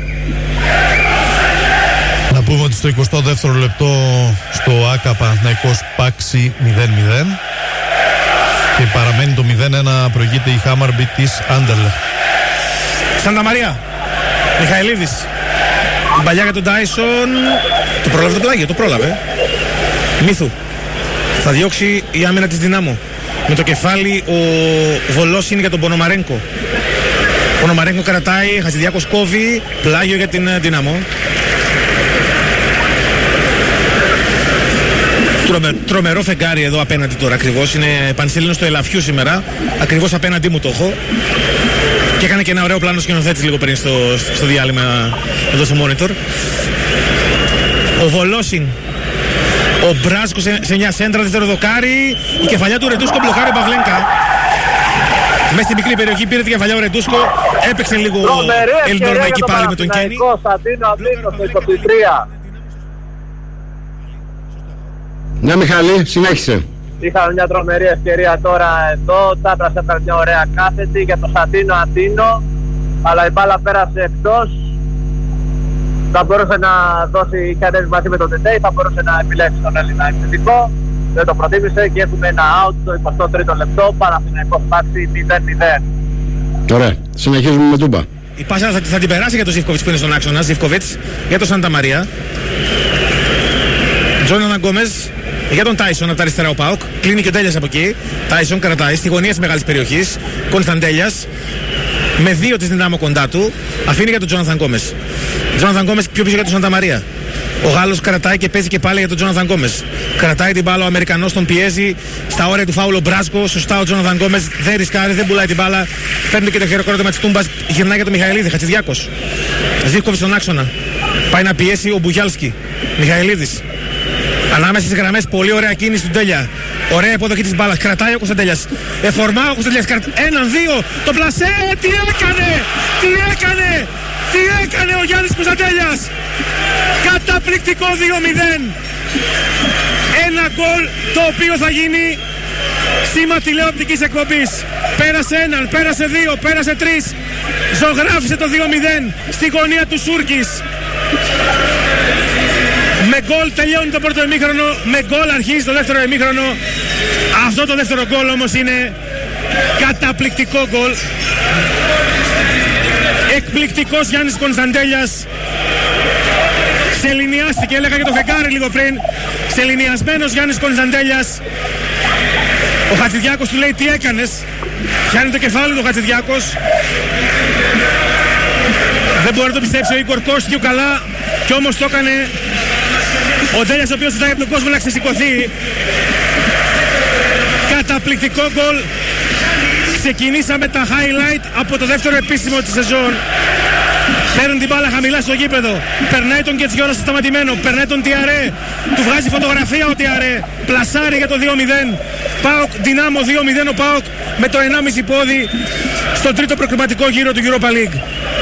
Να πούμε ότι στο εικοστό δεύτερο λεπτό στο ΆΚΑ Παναθηναϊκός Πάξι μηδέν μηδέν και παραμένει το μηδέν ένα, προηγείται η Χάμαρμπι της Άντερλεχτ. Σάντα Μαρία, Μιχαηλίδης, την παλιά για τον Τάισον. Το πρόλαβε το πλάγιο, το πρόλαβε. Μύθου. Θα διώξει η άμυνα της Δυνάμω. Με το κεφάλι ο Βολόσιν για τον Πονομαρένκο. Πονομαρένκο κρατάει, Χατζηδιάκος κόβει, πλάγιο για την Δυνάμω. Τρομε, τρομερό φεγγάρι εδώ απέναντι τώρα ακριβώς. Είναι πανσέλινο στο Ελαφιού σήμερα. Ακριβώς απέναντί μου το έχω. Και έκανε και ένα ωραίο πλάνο σκηνοθέτης λίγο πριν στο, στο διάλειμμα εδώ στο monitor. Ο Βολόσιν, ο Μπράσκο σε, σε μια σέντρα, δεύτερο δοκάρι. Η κεφαλιά του Ρεντούσκο μπλοκάρει ο Παυλένκα. Μέσα στην μικρή περιοχή πήρε την κεφαλιά ο Ρεντούσκο. Έπαιξε λίγο Ελντόρμα εκεί πάλι με τον Κένι. Ναι, Μιχάλη, συνέχισε. Είχαμε μια τρομερή ευκαιρία τώρα εδώ. Τσάπρας έφερε μια ωραία κάθετη για το Σαντίνο Αντίνο, αλλά η μπάλα πέρασε εκτός. Θα μπορούσε να δώσει, είχε ανέβει μαζί με τον Τεντέι, θα μπορούσε να επιλέξει τον Έλληνα επιθετικό. Δεν το προτίμησε και έχουμε ένα out στο εικοστό τρίτο λεπτό. Παναθηναϊκός Πάξι μηδέν μηδέν. Ωραία, συνεχίζουμε με Τούμπα. Η πάσα θα, θα την περάσει για τον Ζιβκοβιτς που είναι στον άξονα. Ζιβκοβιτς για τον Σάντα Μαρία. Τζόναθαν Γκόμεζ για τον Τάισον από τα αριστερά ο ΠΑΟΚ. Κλείνει και ο Ντέλιας από εκεί. Τάισον κρατάει στη γωνία της μεγάλης περιοχής. Κωνσταντέλιας με δύο της Δυνάμω κοντά του. Αφήνει για τον Τζόναθαν Γκόμεζ. Τζόναθαν Γκόμεζ πιο πίσω για τον Σάντα Μαρία. Ο Γάλλος κρατάει και παίζει και πάλι για τον Τζόναθαν Γκόμεζ. Κρατάει την μπάλα ο Αμερικανός, τον πιέζει στα όρια του φάουλο Μπράσκο. Σωστά ο Τζόναθαν Γκόμεζ δεν ρισκάρει, δεν πουλάει την μπάλα. Παίρνει και το χειροκρότημα της Τούμπας. Γυρνάει για τον Μιχαηλίδη. Χατζηδιάκος. Ζίβκοβιτς στον άξονα. Πάει να πιέσει ο Μπουγιάλσκι. Μιχαηλίδης. Ανάμεσα στις γραμμές, πολύ ωραία κίνηση του Ντέλια. Ωραία υποδοχή της μπάλας. Κρατάει ο Κωνσταντέλιας. Εφορμά ο Κωνσταντέλιας. Κρατ... Έναν, δύο. Το πλασέ. Τι έκανε! Τι έκανε! Τι έκανε ο Γιάννης Κωνσταντέλιας! Καταπληκτικό δύο μηδέν. Ένα γκολ το οποίο θα γίνει σήμα τηλεοπτικής εκπομπής. Πέρασε έναν, πέρασε δύο, πέρασε τρεις. Ζωγράφισε το δύο μηδέν στη γωνία του Σούρκης. Με γκολ τελειώνει το πρώτο ημίχρονο, με γκολ αρχίζει το δεύτερο ημίχρονο. Αυτό το δεύτερο γκολ όμως είναι καταπληκτικό γκολ. Εκπληκτικός Γιάννης Κωνσταντέλιας. Ξελινιάστηκε, έλεγα και το φεγγάρι λίγο πριν. Ξελινιασμένος Γιάννης Κωνσταντέλιας. Ο Χατζηδιάκος του λέει τι έκανες. Πιάνει το κεφάλι του Χατζηδιάκος. Δεν μπορεί να το πιστέψει ο Ίκορ Κώστιου καλά. Και όμως το έκανε ο Ντέλιας, ο οποίος ζητάει από τον κόσμο να ξεσηκωθεί. Καταπληκτικό γκολ. Ξεκινήσαμε τα highlight από το δεύτερο επίσημο της σεζόν. Παίρνει την μπάλα χαμηλά στο γήπεδο. Περνάει τον Κετσιόρα στο σταματημένο. Περνάει τον Τιαρέ. Του βγάζει φωτογραφία ο Τιαρέ. Πλασάρει για το δύο μηδέν. ΠΑΟΚ, Δυνάμω δύο μηδέν ο ΠΑΟΚ με το ενάμιση πόδι στον τρίτο προκριματικό γύρο του Europa League.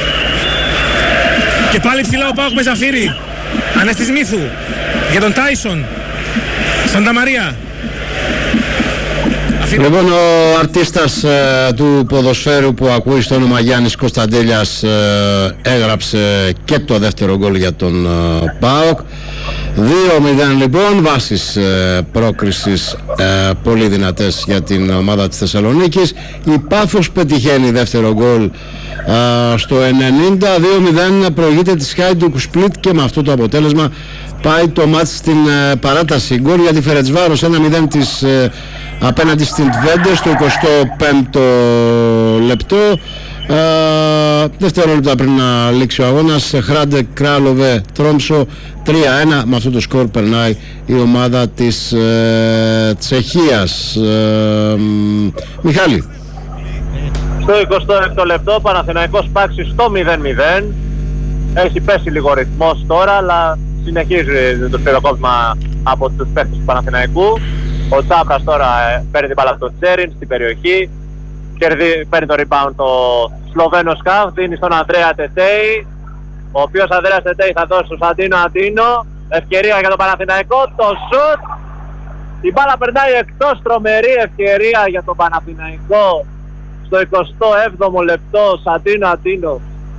Και πάλι ψηλά ο ΠΑΟΚ με Ζαφύρι. Ανέστης Μύθου για τον Τάισον. Σάντα Μαρία. Λοιπόν, ο αρτίστας ε, του ποδοσφαίρου που ακούει στο όνομα Γιάννης Κωνσταντέλιας ε, έγραψε και το δεύτερο γκολ για τον ε, ΠΑΟΚ. δύο μηδέν λοιπόν, βάσεις ε, πρόκρισης ε, πολύ δυνατές για την ομάδα της Θεσσαλονίκης. Η Πάφος πετυχαίνει δεύτερο γκολ ε, στο ενενήντα. Δύο μηδέν προηγείται της Hajduk Split και με αυτό το αποτέλεσμα πάει το μάτς στην ε, παράταση. Γκολ για τη Φερετσβάρος, ένα μηδέν της ε, απέναντι στην Τβέντε στο εικοστό πέμπτο λεπτό. Uh, δευτερόλεπτα πριν να λήξει ο αγώνας, Χράντε Κράλοβε Τρόμψο τρία ένα. Με αυτό το σκορ περνάει η ομάδα της uh, Τσεχίας. uh, Μιχάλη. Στο εικοστό έκτο λεπτό Παναθηναϊκός Πάξη στο μηδέν μηδέν. Έχει πέσει λίγο ρυθμός τώρα, αλλά συνεχίζει το σφυροκόπημα από τους παίκτες του Παναθηναϊκού. Ο Τσάπρας τώρα ε, παίρνει την μπάλα από τον Τσέριν στην περιοχή. Κερδί, παίρνει το rebound το Σλοβαίνο Σκαφ, δίνει στον Ανδρέα Τετέι, ο οποίος Ανδρέας Τετέι θα δώσει στον Σαντίνο Αντίνο. Ευκαιρία για τον Παναθηναϊκό, το σουτ. Η μπάλα περνάει εκτός, τρομερή ευκαιρία για τον Παναθηναϊκό στο εικοστό έβδομο λεπτό, Σαντίνο Αντίνο.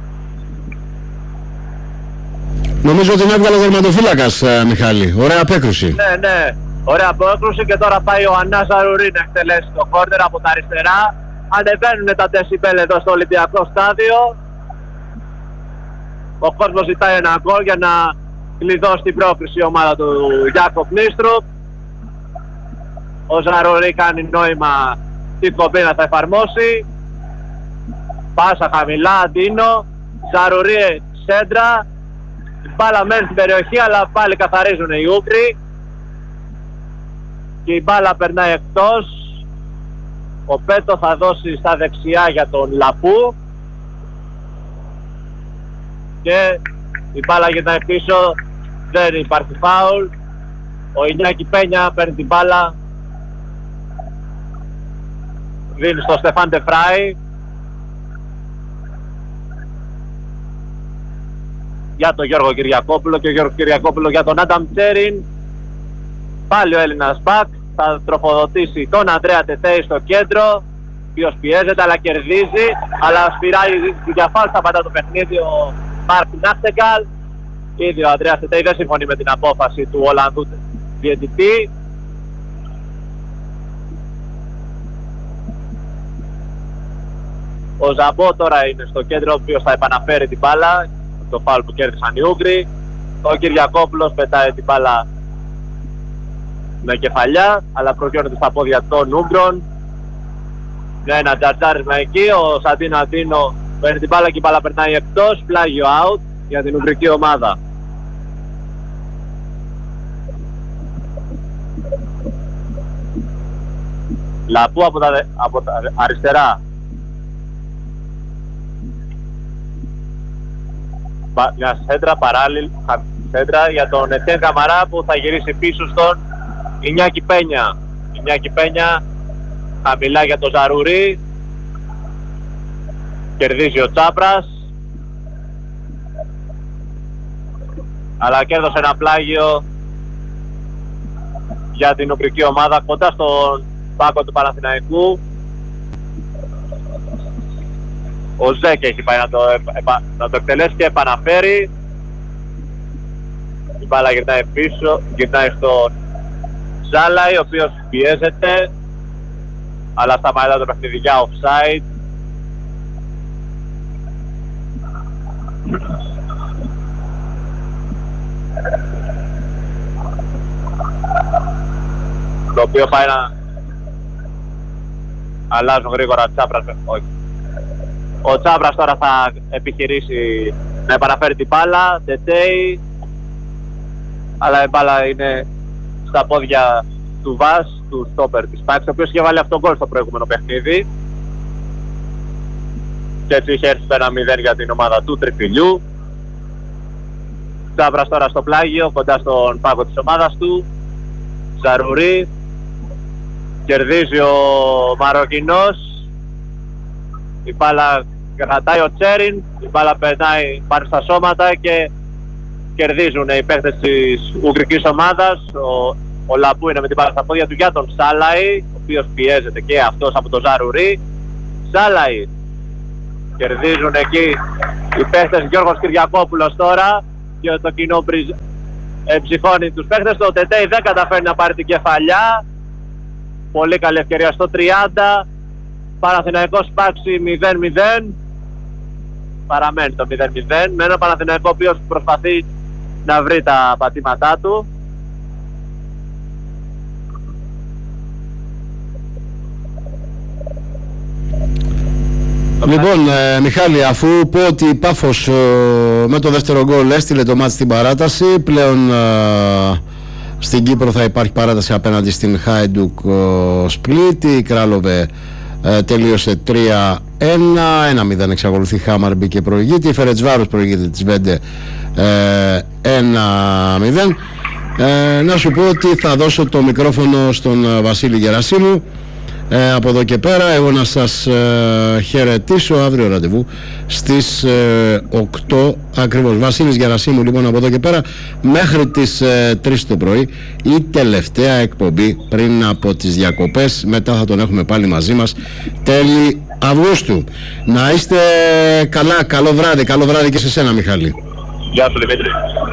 Νομίζω ότι την έβγαλε ο δερματοφύλακας, Μιχάλη. Ωραία απέκρουση. Ναι, ναι. Ωραία απόκρουση και τώρα πάει ο Ανάς Ζαρουρί να εκτελέσει το κόρνερ από τα αριστερά. Ανεβαίνουν τα δεσιμπέλ εδώ στο Ολυμπιακό στάδιο. Ο κόσμος ζητάει ένα γκολ για να κλειδώσει την πρόκριση η ομάδα του Γιάκοπ Νίστρουπ. Ο Ζαρουρί κάνει νόημα τι κομπίνα θα εφαρμόσει. Πάσα χαμηλά, Αντίνο. Ζαρουρί σέντρα. Η μπάλα μένει στην περιοχή, αλλά πάλι καθαρίζουν οι Ούγγροι. Και η μπάλα περνάει εκτός. Ο Πέτο θα δώσει στα δεξιά για τον Λαπού. Και η μπάλα γυρνάει πίσω. Δεν υπάρχει φάουλ. Ο Ινιάκη Πένια παίρνει την μπάλα. Δίνει στο Στεφάν Τεφράι. Για τον Γιώργο Κυριακόπουλο και ο Γιώργο Κυριακόπουλο για τον Άνταμ Τσέριν. Πάλι ο Έλληνας μπακ θα τροφοδοτήσει τον Ανδρέα Τετέι στο κέντρο, ο οποίος πιέζεται αλλά κερδίζει, αλλά σπυράει τη διαφάλ, θα πατά το παιχνίδι ο Μάρκ Νάχτεκαλ. Ήδη ο Ανδρέας Τετέι δεν συμφωνεί με την απόφαση του Ολλανδού διαιτητή. Ο Ζαμπό τώρα είναι στο κέντρο, ο οποίος θα επαναφέρει την μπάλα, το φάουλ που κέρδισαν οι Ούγγροι. Ο Κυριακόπουλος πετάει την μπάλα με κεφαλιά, αλλά προκειώνεται στα πόδια των Ούγγρων. Για ένα τζαρτζάρισμα εκεί, ο Σαντίνο Αντίνο παίρνει την μπάλα και η μπάλα περνάει εκτός, πλάγιο out για την Ουγγρική ομάδα. Λαπού από τα, από τα αριστερά. Μια σέντρα παράλληλη, σέντρα για τον Ετέν Καμαρά που θα γυρίσει πίσω στον Ινιάκη Πένια. Ινιάκη Πένια χαμηλά για τον Ζαρουρί. Κερδίζει ο Τσάπρας, αλλά κέρδωσε ένα πλάγιο για την Ουγγρική ομάδα κοντά στον πάκο του Παναθηναϊκού. Ο Ζέκ έχει πάει να το, επα, να το εκτελέσει και επαναφέρει. Η μπάλα γυρνάει πίσω, γυρνάει στον Ζάλαϊ, ο οποίος πιέζεται, αλλά σταματά το παιχνίδι για offside. Το οποίο πάει να αλλάζουν γρήγορα Τσάπρας, όχι. Ο Τσάπρας τώρα θα επιχειρήσει να επαναφέρει την μπάλα, Τετέι, αλλά η μπάλα είναι στα πόδια του Βας, του στόπερ της Πάξη, ο οποίος είχε βάλει αυτόν γκολ στο προηγούμενο παιχνίδι. Και έτσι είχε έρθει το ένα μηδέν για την ομάδα του Τριφυλιού. Τσάπρας τώρα στο πλάγιο, κοντά στον πάγο της ομάδας του. Ζαρουρί. Κερδίζει ο Μαροκινός. Η μπάλα κρατάει ο Τσέριν, η μπάλα περνάει πάνω στα σώματα και κερδίζουν οι παίκτες της Ουγγρικής ομάδας. Ο, ο Λαπού είναι με την μπάλα στα πόδια του για τον Σάλαϊ, ο οποίος πιέζεται και αυτός από το Ζαρουρί. Σάλαϊ. Κερδίζουν εκεί οι παίχτες. Γιώργος Κυριακόπουλος τώρα και το κοινό μπριζ... ε, ψυχώνει τους παίχτες. Το Τετέι δεν καταφέρει να πάρει την κεφαλιά. Πολύ καλή ευκαιρία στο τριάντα. Παναθηναϊκός Πάξη μηδέν μηδέν. Παραμένει το μηδέν μηδέν με ένα Παναθηναϊκό ο οποίος προσπαθεί να βρει τα πατήματά του. Λοιπόν, ε, Μιχάλη, αφού πω ότι η Πάφος ε, με το δεύτερο γκολ έστειλε το μάτς στην παράταση, πλέον ε, στην Κύπρο θα υπάρχει παράταση απέναντι στην Χάιντουκ Σπλίτ. Η Κράλοβε ε, τελείωσε τρία ένα, ένα μηδέν εξακολουθεί. Χάμαρ μπήκε προηγείται, η Φερετσβάρος προηγείται της Βέντε ε, ένα μηδέν. Ε, να σου πω ότι θα δώσω το μικρόφωνο στον ε, Βασίλη Γερασίμου. Ε, από εδώ και πέρα εγώ να σας ε, χαιρετήσω. Αύριο ραντεβού στις ε, οκτώ ακριβώς. Βασίλης Γερασίμου λοιπόν από εδώ και πέρα μέχρι τις ε, τρεις το πρωί, η τελευταία εκπομπή πριν από τις διακοπές. Μετά θα τον έχουμε πάλι μαζί μας τέλη Αυγούστου. Να είστε καλά, καλό βράδυ. Καλό βράδυ και σε σένα, Μιχάλη. Γεια σου, Δημήτρη.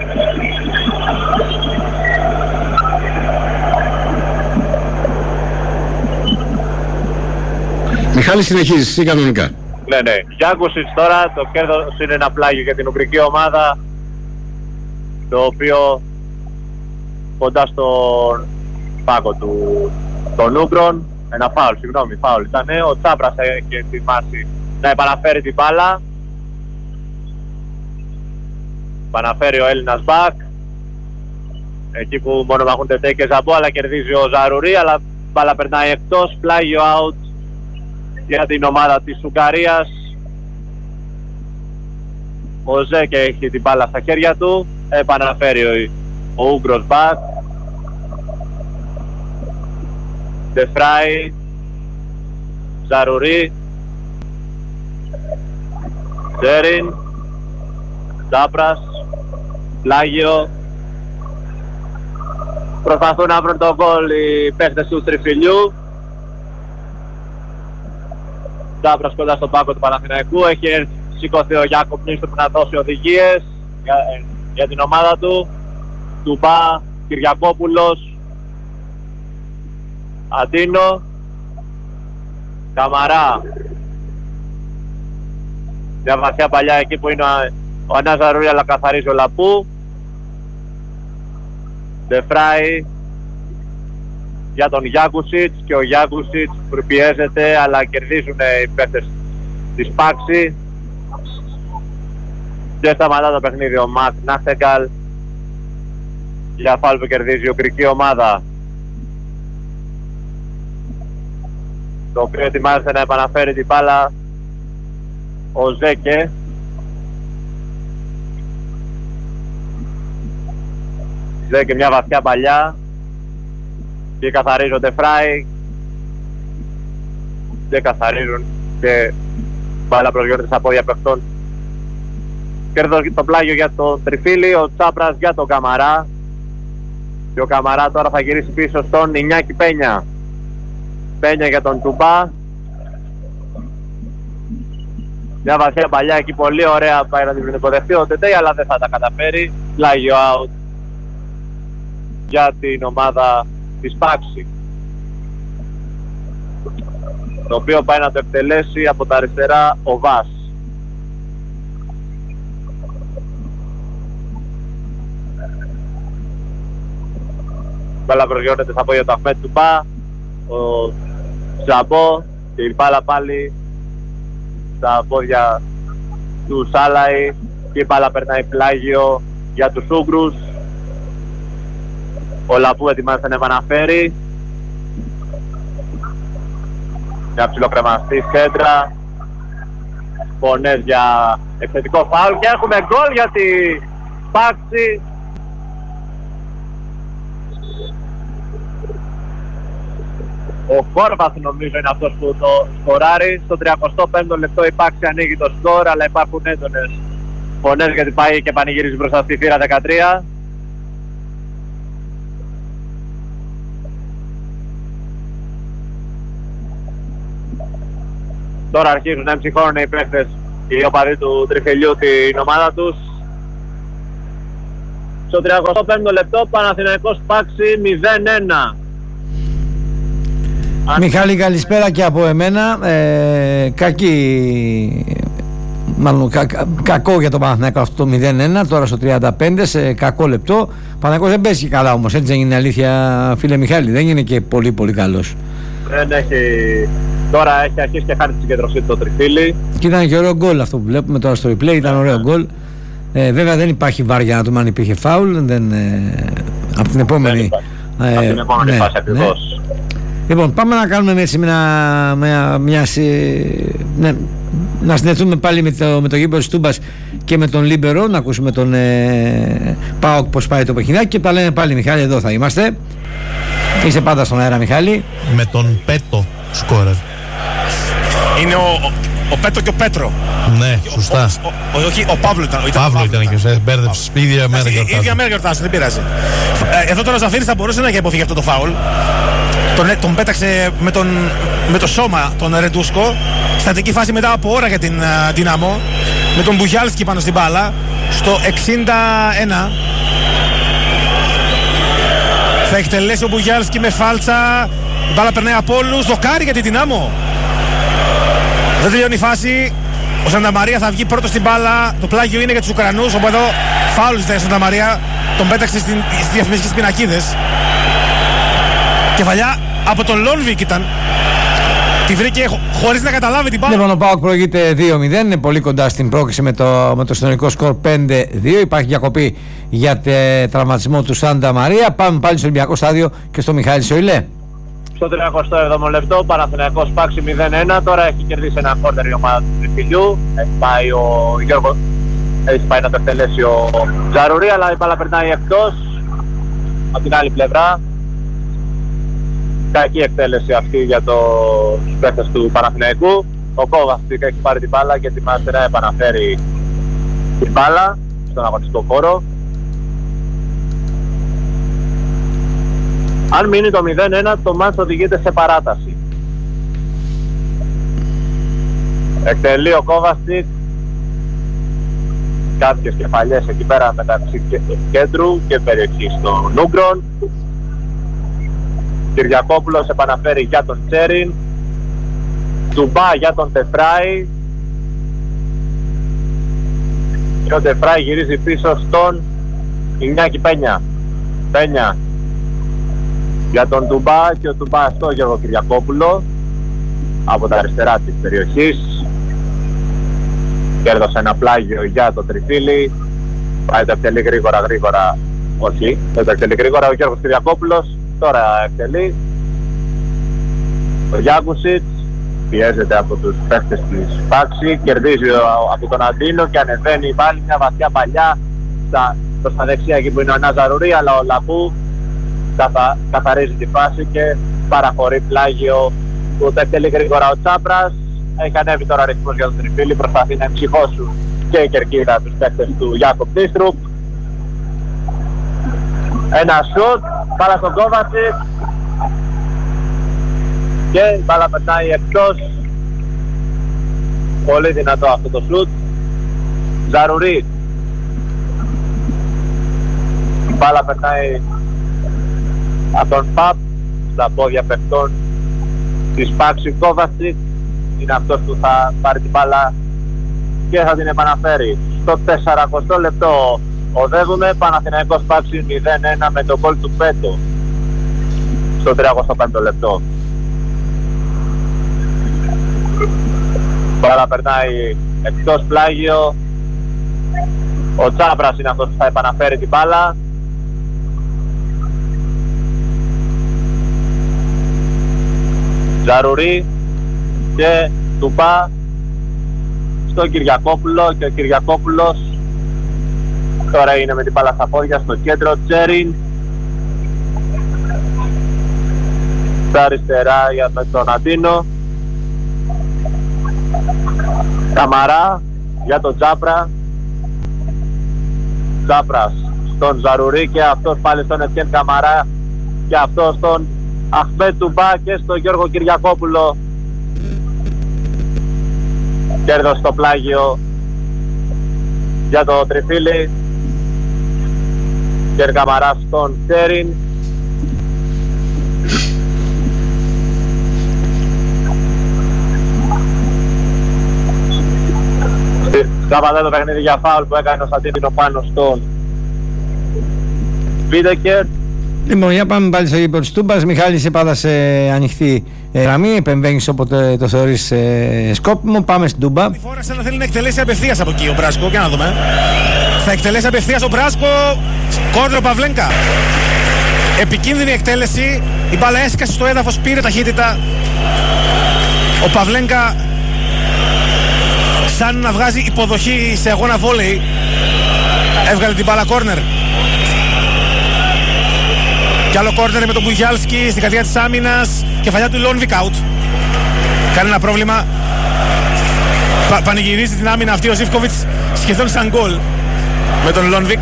Μιχάλη, συνεχίζεις εσύ κανονικά. Ναι, ναι. Γιάνκουσιτς τώρα, το κέρδος είναι ένα πλάγιο για την Ουγγρική ομάδα, το οποίο κοντά στον πάγκο του των Ούγγρων, ένα φάουλ, συγγνώμη, φάουλ ήτανε. Ο Τσάπρας έχει ετοιμάσει να επαναφέρει την μπάλα. Επαναφέρει ο Έλληνας μπακ. Εκεί που μόνο μαχούν Τετέι και Ζαμπό, αλλά κερδίζει ο Ζαρουρί, αλλά μπάλα περνάει εκτός, πλάγιο out για την ομάδα της Ουγγαρίας. Ο Ζέκε έχει την μπάλα στα χέρια του, επαναφέρει ο, ο Ούγγρος μπακ. Ντεφράι, Ζαρουρί, Ζέριν, Τσάπρας, πλάγιο. Προσπαθούν να βρουν τον γκολ οι παίχτες του Τριφυλιού. Τσάπρας κοντά στον πάγκο του Παναθηναϊκού. Έχει σηκωθεί ο Γιάκοπ Νίστροπ να δώσει οδηγίες για, για την ομάδα του. Τουμπά, Κυριακόπουλος, Αντίνο, Καμαρά. Μια βαθιά παλιά εκεί που είναι ο Ανάς Ζαρουρί, αλλά καθαρίζει ο Λαπού. Ντεφράι για τον Γιάνκουσιτς και ο Γιάνκουσιτς πιέζεται, αλλά κερδίζουν οι παίκτες της Πάξη και σταματά το παιχνίδι ο Μακ Νάχτεγκαλ για φάουλ που κερδίζει η Ουγγρική ομάδα, το οποίο ετοιμάζεται να επαναφέρει την μπάλα ο Ζέκε. Ζέκε μια βαθιά παλιά και καθαρίζονται Φράι, δεν καθαρίζουν και μπάλα προσγειώνεται στα πόδια παιχτών. Κέρδος το πλάγιο για τον Τριφύλι, ο Τσάπρας για τον Καμαρά και ο Καμαρά τώρα θα γυρίσει πίσω στον Ινιάκη Πένια. Πένια για τον Τουμπά. Μια βαθιά παλιά εκεί, πολύ ωραία, πάει να την υποδεχτεί ο Τετέι, αλλά δεν θα τα καταφέρει. Πλάγιο out για την ομάδα της Πάξη, το οποίο πάει να το εκτελέσει από τα αριστερά ο Βάς. Μπάλα προσγειώνεται στα πόδια του Αχμέτ Τουμπά, ο Ζαμπό και η μπάλα πάλι στα πόδια του Σάλαϊ και η μπάλα περνάει πλάγιο για τους Ούγγρους. Ο Λαπού ετοιμάζεται να επαναφέρει. Μια ψιλοκρεμαστή κέντρα. Φωνές για επιθετικό φάουλ και έχουμε γκολ για τη Πάξη. Ο Κόρβας νομίζω είναι αυτός που το σκοράρει. Στο τριακοστό πέμπτο λεπτό η Πάξη ανοίγει το σκορ, αλλά υπάρχουν έντονες φωνές γιατί πάει και πανηγυρίζει μπροστά στη θύρα δεκατρία. Τώρα αρχίζουν να εμψυχώνουν οι παίχτες, οι οπαδοί του Τριφυλιού την ομάδα τους. Στο τριακοστό πέμπτο λεπτό Παναθηναϊκός Πάξη μηδέν ένα. Μιχάλη, καλησπέρα και από εμένα. Ε, κακή, μάλλον κα, κακό για τον Παναθηναϊκό αυτό το μηδέν ένα τώρα στο τριάντα πέντε, σε κακό λεπτό. Ο Παναθηναϊκός δεν παίζει και καλά όμως, έτσι δεν είναι αλήθεια, φίλε Μιχάλη? Δεν είναι και πολύ πολύ καλός. Δεν έχει... Τώρα έχει αρχίσει και χάνει τη συγκέντρωσή του το Τριφύλι. Και ήταν και ωραίο γκολ αυτό που βλέπουμε τώρα στο replay, ήταν ωραίο γκολ. Ε, βέβαια δεν υπάρχει βάρ για να δούμε αν υπήρχε φάουλ. Δεν, ε, από την επόμενη, ε, από την επόμενη ναι, φάση ακριβώς. Ναι. Λοιπόν, πάμε να κάνουμε έτσι μια, μια, μια, ναι, να συνδεθούμε πάλι με το, με το γήπεδο της Τούμπας και με τον Λίμπερο, να ακούσουμε τον ε, ΠΑΟΚ πως πάει το παιχνιδάκι και τα λέμε πάλι. Μιχάλη, εδώ θα είμαστε. Είσαι πάντα στον αέρα, Μιχάλη. Με τον Πέτο σκόρερ. Είναι ο, ο, ο Πέτο και ο Πέτρο. Ναι, σωστά. Ο, ο, ο, όχι, ο Παύλο ήταν. Ο Παύλο ήταν και σε μπέρδεψε. Η ίδια μέρα γιορτάζουν. Η ίδια μέρα γιορτάζουν, δεν πειράζει. Ε, εδώ τώρα ο Ζαφύρης θα μπορούσε να έχει αποφύγει αυτό το φάουλ. Τον, τον πέταξε με, τον, με το σώμα τον Ρεντούσκο. Στατική φάση μετά από ώρα για την uh, Δυναμό. Με τον Μπουγιάλσκι πάνω στην μπάλα. Στο εξήντα ένα. Θα εκτελέσει ο Μπουγιάλσκι με φάλτσα. Η μπάλα περνάει από όλους. Δοκάρι για την Δυνάμο. Δεν τελειώνει η φάση. Ο Σανταμαρία θα βγει πρώτο στην μπάλα. Το πλάγιο είναι για τους Ουκρανούς. Όπου εδώ φάουλ ζητάει ο Σανταμαρία. Τον πέταξε στις διαφημιστικές πινακίδες. Κεφαλιά από τον Λόνβικ ήταν. Τη βρήκε χωρίς να καταλάβει την μπάλα. Λοιπόν, ο ΠΑΟΚ προηγείται δύο μηδέν. Είναι πολύ κοντά στην πρόκριση με το, με το συνολικό σκορ πέντε δύο. Υπάρχει διακοπή για τραυματισμό του Σάντα Μαρία. Πάμε πάλι στο Ολυμπιακό στάδιο και στο Μιχάλη Σοηλέ. Στο τριακοστό έβδομο λεπτό Παναθηναϊκός Πάξη μηδέν ένα. Τώρα έχει κερδίσει ένα κόρτερ η ομάδα του Τριφυλιού. Έχει πάει ο Γιώργος, έχει πάει να το εκτελέσει ο Τζαρουρί, αλλά η μπάλα περνάει εκτός. Από την άλλη πλευρά. Κακή εκτέλεση αυτή για τους παίκτες του Παναθηναϊκού. Ο Κόβαστικ έχει πάρει την μπάλα και ετοιμάζεται να επαναφέρει την μπάλα στον αγωνιστικό χώρο. Αν μείνει το μηδέν ένα, το μάτς οδηγείται σε παράταση. Εκτελεί ο Κόβαστικ κάποιες κεφαλιές εκεί πέρα μεταξύ κέντρου και περιοχής των Νούγκρων. Κυριακόπουλος επαναφέρει για τον Τσέριν. Τουμπά για τον Τεφράι. Και ο Τεφράι γυρίζει πίσω στον Ινιάκη Πένια. Πένια για τον Τουμπά και ο Τουμπά στο Γιώργο Κυριακόπουλο από τα αριστερά της περιοχής. Κέρδωσε ένα πλάγιο για τον Τριφύλι. Πάει το εκτελεί γρήγορα γρήγορα. Όχι, δεν το εκτελεί γρήγορα ο Γιώργος Κυριακόπουλος. Τώρα εκτελεί. Ο Γιάκουσιτς πιέζεται από τους παίκτες της Πάξη. Κερδίζει από τον Αντίνο και ανεβαίνει πάλι μια βαθιά παλιά στα, προς τα δεξιά εκεί που είναι ο Ναζαρουρί, αλλά ο Λαπού καθα, καθαρίζει τη φάση και παραχωρεί πλάγιο που το εκτελεί γρήγορα ο Τσάπρας. Έχει ανέβει τώρα αριθμός για τον Τριφύλι, προσπαθεί να εμψυχώσουν και η κερκίδα τους παίκτες του Γιάκοπ Τίστρουπ. Ένα σουτ, μπάλα στον Κόβατσικ και η μπάλα περνάει εκτός. Πολύ δυνατό αυτό το σουτ. Ζαρουρί. Η μπάλα περνάει από τον Παπ στα πόδια παιχτών της Πάξη. Κόβατσικ είναι αυτός που θα πάρει την μπάλα και θα την επαναφέρει. Στο τεσσαρακοστό λεπτό οδεύουμε. Παναθηναϊκός Πάξη μηδέν ένα με το γκολ του Πέτο στο τριακοστό πέμπτο λεπτό. Τώρα περνάει εκτός πλάγιο. Ο Τσάπρας είναι αυτός που θα επαναφέρει την μπάλα. Ζαρουρί και Τουμπά στον Κυριακόπουλο και ο Κυριακόπουλος τώρα είναι με την μπάλα στα πόδια στο κέντρο. Τσέριν στα αριστερά για τον Αντίνο. Καμαρά για τον Τζάπρα. Τζάπρας στον Ζαρουρί και αυτός πάλι στον Ετιέν Καμαρά και αυτός στον Αχμέτ Τουμπά και στον Γιώργο Κυριακόπουλο. Κέρδος στο πλάγιο για το τριφύλι. Κέρ Καμαράς στον Τσέριν. Σταματάει το παιχνίδι για φάουλ που έκανε ο Σαντίνο πάνω στον Βίδεκερ. Λοιπόν, για πάμε πάλι στο γήπεδο της Τούμπας. Μιχάλη, σε πάντα σε ανοιχτή γραμμή. Επεμβαίνεις όποτε το θεωρείς ε, σκόπιμο. Πάμε στην Τούμπα. Η φορά σαν να θέλει να εκτελέσει απευθείας από εκεί ο Μπράσκο. Για να δούμε. Θα εκτελέσει απευθείας ο Μπράσκο. Κόρνερ Παυλένκα. Επικίνδυνη εκτέλεση. Η μπάλα έσκασε στο έδαφος, πήρε ταχύτητα. Ο Παυλένκα σαν να βγάζει υποδοχή σε αγώνα βόλεϊ. Έβγαλε την μπάλα κόρνερ. Κι άλλο κόρνερ με τον Μπουγιάλσκι στην καρδιά της άμυνας. Κεφαλιά του Λόνβικ out. Κάνει ένα πρόβλημα. Πα, πανηγυρίζει την άμυνα αυτή ο Ζίβκοβιτς σχεδόν σαν γκολ με τον Λόνβικ.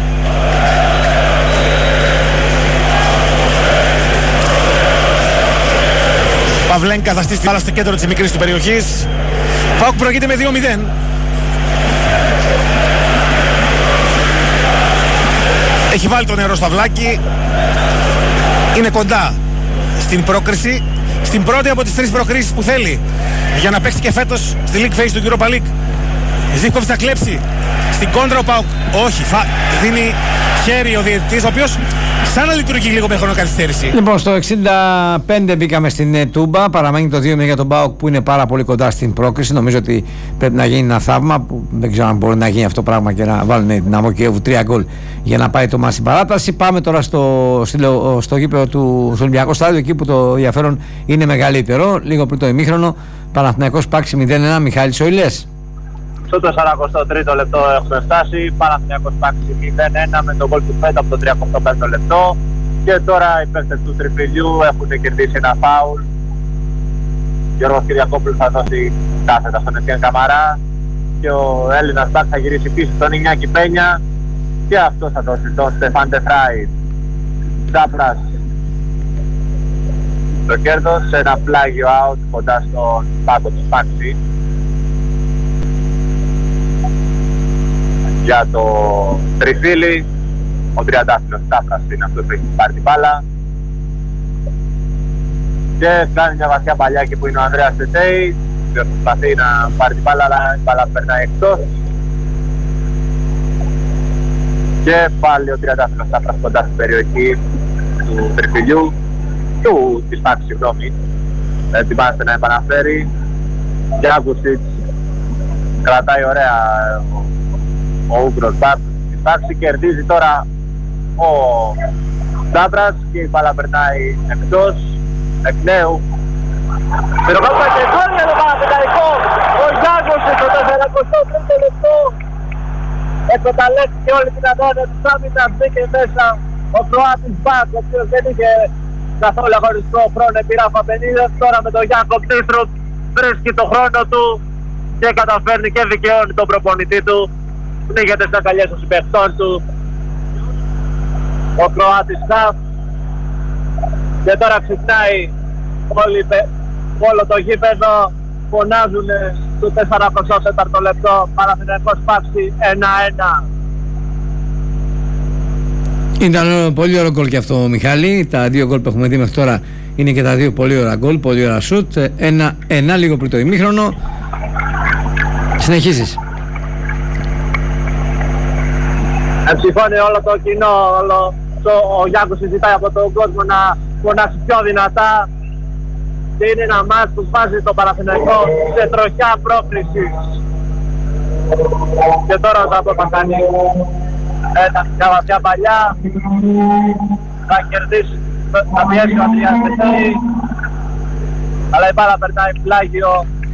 Παυλένκα θα στήσει την μπάλα στο κέντρο της μικρής του περιοχής. ΠΑΟΚ προηγείται με δύο μηδέν. Έχει βάλει το νερό στα βλάκι. Είναι κοντά στην πρόκριση. Στην πρώτη από τις τρεις προκρίσεις που θέλει για να παίξει και φέτος στη League Phase του Europa League. Ζίβκοβιτς θα κλέψει. Στην κόντρα ο ΠΑΟΚ. Όχι, φα... δίνει χέρι ο διαιτητής, ο οποίος σαν να λειτουργεί λίγο με χρονοκαθυστέρηση. Λοιπόν, στο εξήντα πέντε μπήκαμε στην ε, Τούμπα. Παραμένει το δύο μηδέν για τον ΠΑΟΚ που είναι πάρα πολύ κοντά στην πρόκριση. Νομίζω ότι πρέπει να γίνει ένα θαύμα. Που δεν ξέρω αν μπορεί να γίνει αυτό το πράγμα και να βάλουν την Αμμοκιέβου τρία γκολ για να πάει το μάτς στην παράταση. Πάμε τώρα στο, στο, στο γήπεδο του Ολυμπιακού Στάδιο, εκεί που το ενδιαφέρον είναι μεγαλύτερο. Λίγο πριν το ημίχρονο, Παναθηναϊκός Πάξη μηδέν ένα. Μιχάλης Οηλές. Στο σαράντα τρίτο λεπτό έχουμε φτάσει. Παναθηναϊκός Πάξη μηδέν ένα με τον γκολ του Φέτα από το τριάντα πέμπτο λεπτό. Και τώρα οι παίκτες του τριφυλιού έχουν κερδίσει ένα φάουλ. Γιώργος Κυριακόπουλος θα δώσει κάθετα στον Ετιέν Καμαρά. Και ο Έλληνας Μπακ θα γυρίσει πίσω στον Ινιάκη Πένια. Και αυτό θα δώσει τον Στεφάν Τεφράι. Τσάπρας το κέρδος σε ένα πλάγιο out κοντά στον πάγκο του Πάξη. Για το τριφύλι, ο τριαντάφυλλος Τσάπρας είναι αυτός που έχει πάρει την μπάλα. Και κάνει μια βαθιά παλιά και που είναι ο Ανδρέας Τετέη, που προσπαθεί να πάρει την μπάλα, αλλά η μπάλα περνάει εκτός. Και πάλι ο τριαντάφυλλος Τσάπρας κοντά στην περιοχή του τριφυλιού, του της Πάξης, συγγνώμη. Ετοιμάζεται να επαναφέρει. Γιάκουσιτς κρατάει ωραία ο Ούγκρος Μπακ της Πάξη, κερδίζει τώρα ο Τσάπρας και η μπάλα περνάει εκτός, εκ νέου. Πυροβόλμα και γκολ για το Παναθηναϊκό. Ο Γιάκουσιτς στο τεσσαρακοστό τρίτο λεπτό εκμεταλλεύτηκε όλη την αγώνα της άμυνας, μπήκε μέσα ο Κροάτης Μπακ, ο οποίος δεν είχε καθόλου αγωνιστικό χρόνο επί Ράφα Μπενίδες. Τώρα με τον Γιάκοπ Νίστρουτ βρίσκει το χρόνο του και καταφέρνει και δικαιώνει τον προπονητή του. Πνίγεται στα καλιές των συμπαιχτών του ο Κροάτης Χαφ. Και τώρα ξυπνάει όλη, όλο το γήπεδο. Φωνάζουν στο σαράντα τέταρτο λεπτό. Παναθηναϊκός Πάξη ένα ένα. Ήταν πολύ ωραίο γκολ και αυτό, Μιχάλη. Τα δύο γκολ που έχουμε δει μέχρι τώρα είναι και τα δύο πολύ ωραία γκολ, πολύ ωραία σουτ. Ένα, ένα λίγο πριν το ημίχρονο. Συνεχίζεις. Εμψηφώνει όλο το κοινό, όλο το, ο Γιάνκος συζητάει από τον κόσμο να φωνάξει πιο δυνατά. Και είναι ένα μάτς που βάζει το Παναθηναϊκό σε τροχιά πρόκριση. Και τώρα θα πω θα κάνει μια βαθιά παλιά. Θα κερδίσει, θα πιέσει ο Ανδρέας Τετέη. Αλλά η μπάλα περνάει πλάγιο.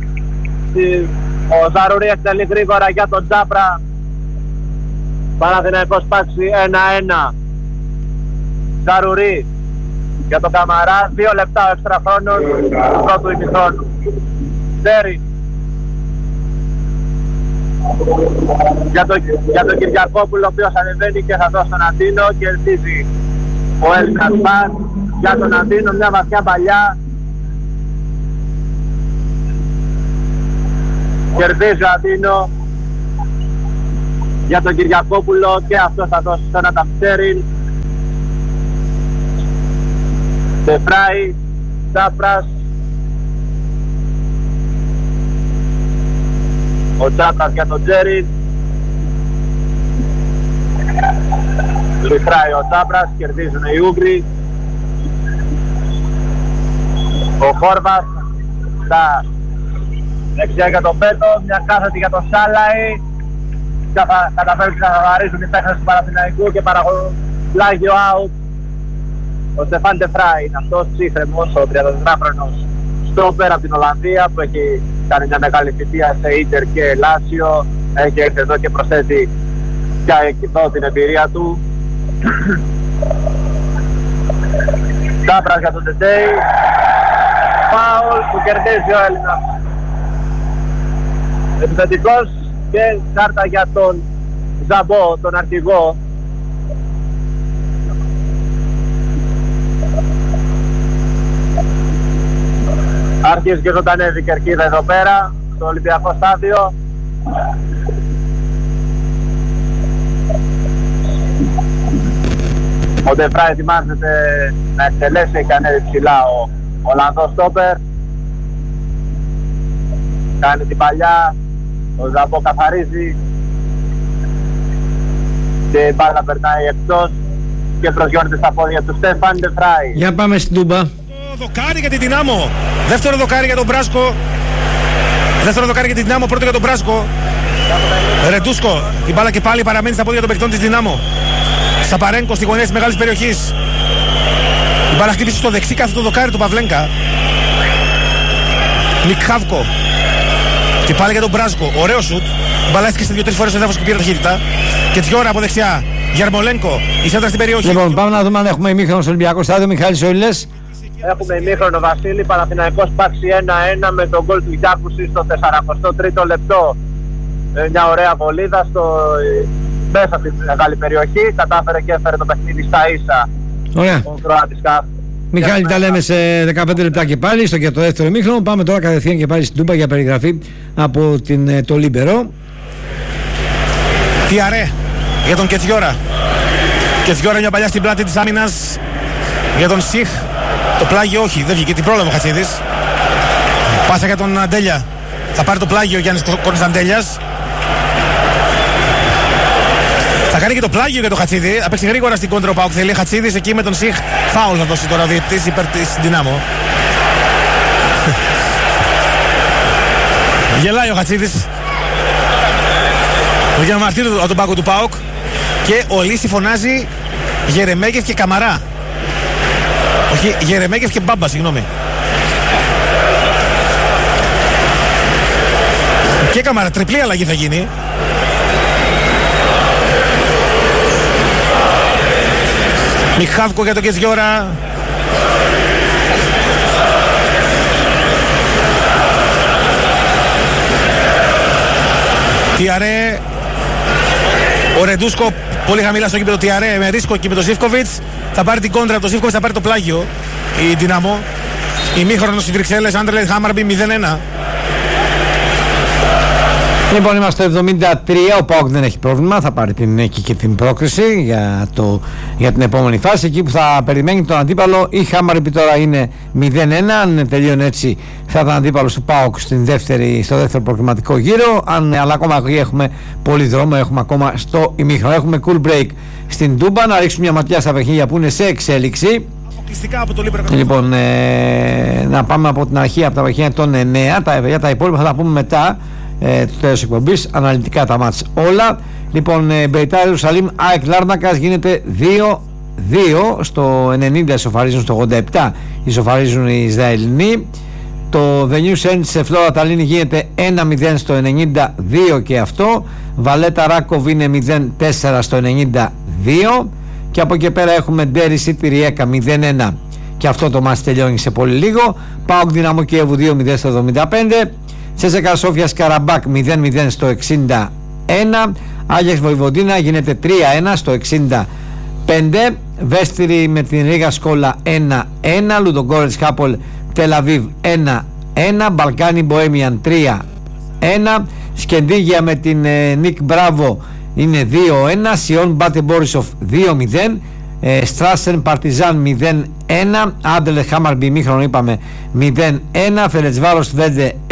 Ο Ζαρουρί εκτελεί γρήγορα για τον Τσάπρα. Παναθηναϊκός Πάξη ένα ένα. Ζαρουρί για τον Καμαρά, δύο λεπτά ο έξτρα χρόνος του πρώτου ημιχρόνου. Τέρι για τον, για τον Κυριακόπουλο, ο οποίος ανεβαίνει και θα δώσει τον Αντίνο. Κερδίζει ο Έλληνας Μπακ για τον Αντίνο, μια βαθιά παλιά. Κερδίζει ο Αντίνο για τον Κυριακόπουλο και αυτό θα δώσει στον Ανταμψέριν. Τεφράι, Τσάπρας. Ο Τσάπρας για τον Τζέριν. Λυθράει ο Τσάπρας, κερδίζουν οι Ούγγροι. Ο Χόρβας στα δεξιά για τον Πέτο, μια κάθετη για τον Σάλαη. Καταφέρουν να καθαρίζουν οι παίκτες του Παναθηναϊκού και παραγωγούν πλάγιο out. Ο Στεφάν Τεφράι είναι αυτός ψύχρεμος, ο τριανταετράχρονος στόπερ από την Ολλανδία που έχει κάνει μια μεγάλη θητεία σε Ίντερ και Λάσιο. Έχει έρθει εδώ και προσθέτει πια εδώ την εμπειρία του. Τσάπρας για τον Τετέι. Φάουλ που κερδίζει ο Έλληνας. Επιθετικός και κάρτα για τον Ζαμπό, τον αρχηγό. Άρχισε και ζωντανεύει η κερκίδα εδώ πέρα, στο Ολυμπιακό στάδιο. Ο Ντεφράι ετοιμάζεται να εκτελέσει και ανέβει ψηλά ο Ολλανδός στόπερ. Κάνει την παλιά, ο Ζαμπό καθαρίζει και η μπάλα περνάει εκτός και προσγειώνεται στα πόδια του Στέφαν Ντεφράι. Για πάμε στην Τούμπα. Δοκάρι για την Δυνάμο. Δεύτερο δοκάρι για τον Μπράσκο. Δεύτερο δοκάρι για την Δυνάμο, πρώτο για τον Μπράσκο. Ρεντούσκο. Η μπάλα και πάλι παραμένει στα πόδια των παικτών της Δυνάμο. Σαπαρένκο στη γωνία της μεγάλης περιοχής. Η μπάλα χτύπησε στο δεξί κάθετο δοκάρι του Παυλένκα. Μικχάβκο. Και πάλι για τον Μπράσκο. Ωραίο σουτ. Η μπάλα έσκησε δύο-τρεις φορές στο έδαφος και πήρε ταχύτητα. Και δυο ώρα από δεξιά. Γιαρμολένκο. Η σέντρα στην περιοχή. Λοιπόν, πάμε να δούμε αν έχουμε ημίχρονο στο Ολυμπιακό στάδιο. Μιχάλης Σόιλες. Έχουμε ημίχρονο Βασίλη, Παναθηναϊκός Πάξη ένα ένα με τον γκολ του Γιάκουσι στο σαρανταtrίτο τρίτο λεπτό. Ε, μια ωραία βολίδα στο, μέσα στη μεγάλη περιοχή. Κατάφερε και έφερε το παιχνίδι στα ίσα. Ωραία. Ο Κροάτης Καφ. Μιχάλη, τα λέμε σε δεκαπέντε λεπτά και πάλι στο και το δεύτερο ημίχρονο. Πάμε τώρα κατευθείαν και πάλι στην Τούμπα για περιγραφή από την, το Λίμπερο. Τιαρέ για τον Κετζιόρα. Κετζιόρα μια παλιά στην πλάτη της άμυνας για τον Σιχ. Το πλάγιο όχι, δεν βγήκε, την πρόλαβε ο Χατσίδης. Πάσα για τον Αντέλια. Θα πάρει το πλάγιο ο Γιάννης Κωνσταντέλιας. Θα κάνει και το πλάγιο για τον Χατσίδη. Θα παίξει γρήγορα στην κόντρα ο ΠΑΟΚ. Θέλει Χατσίδης εκεί με τον Σιχ. Φάουλ θα δώσει τώρα ο διαιτητής υπέρ της Δυνάμω. Γελάει ο Χατσίδης. Το διαμαρτύρει από τον πάγκο του ΠΑΟΚ. Και ο Λύση φωνάζει Γερεμέγεφ και Καμαρά. Όχι, Γερεμέγεφ και Μπάμπα, συγγνώμη. Και Καμαρά, τριπλή αλλαγή θα γίνει. Μιχάβκο για τον Κετζιόρα. Τιαρέ. Ο Ρεντούσκο πολύ χαμηλά στο γήπεδο. Τιαρέ με ρίσκο και με τον Ζίβκοβιτς. Θα πάρει την κόντρα από τον Ζίβκοβιτς, θα πάρει το πλάγιο η Δυναμό. Ημίχρονο στις Βρυξέλλες, Άντερλεχτ Χάμαρμπι μηδέν ένα. Λοιπόν, είμαστε στο εβδομήντα τρία, ο ΠΑΟΚ δεν έχει πρόβλημα, θα πάρει την νίκη και την πρόκριση για, το, για την επόμενη φάση. Εκεί που θα περιμένει τον αντίπαλο, η Χάμαρμπι τώρα είναι μηδέν ένα, αν τελείωνε έτσι θα ήταν αντίπαλος του ΠΑΟΚ στην δεύτερη, στο δεύτερο προκριματικό γύρο. Αν, αλλά ακόμα έχουμε πολύ δρόμο, έχουμε ακόμα στο ημίχρονο. Έχουμε cool break στην Τούμπα, να ρίξουμε μια ματιά στα παιχνίδια που είναι σε εξέλιξη. Από το λοιπόν, ε, να πάμε από την αρχή, από τα παιχνίδια των εννέα, τα, για τα υπόλοιπα θα τα πούμε μετά. Ε, το τέλος εκπομπής, αναλυτικά τα μάτς όλα. Λοιπόν, ε, Μπεϊτάρ Ιερουσαλήμ ΑΕΚ Λάρνακας γίνεται δύο δύο, στο ενενήντα ισοφαρίζουν, στο ογδόντα επτά ισοφαρίζουν οι Ισραηλινοί. Το The News End σε Φλόρα Ταλίνη γίνεται ένα μηδέν στο ενενήντα δύο και αυτό. Βαλέτα Ράκοβ είναι μηδέν τέσσερα στο ενενήντα δύο και από εκεί πέρα έχουμε Ντέρι Σίτι Ριέκα μηδέν ένα και αυτό το μάτς τελειώνει σε πολύ λίγο. ΠΑΟΚ Δυναμό Κιέβου δύο μηδέν στο εβδομήντα πέντε. Τσέσσεκα Σόφια Καραμπάκ μηδέν μηδέν στο εξήντα ένα. Άγιαξ Βοηβοντίνα γίνεται τρία ένα στο εξήντα πέντε. Βέστηρη με την Ρίγα Σκόλα ένα ένα. Λουντογκόρετς Χάπολ Τελαβίβ ένα ένα. Μπαλκάνι Μποέμιαν τρία ένα. Σκεντίγια με την ε, Νικ Μπράβο είναι δύο ένα. Σιόν Μπάτε Μπόρισοφ δύο μηδέν. ε, Στράσεν Παρτιζάν μηδέν ένα. Άντελε Χάμαρμπι μήχρονο είπαμε μηδέν ένα. Φερετσβάρος Βέντε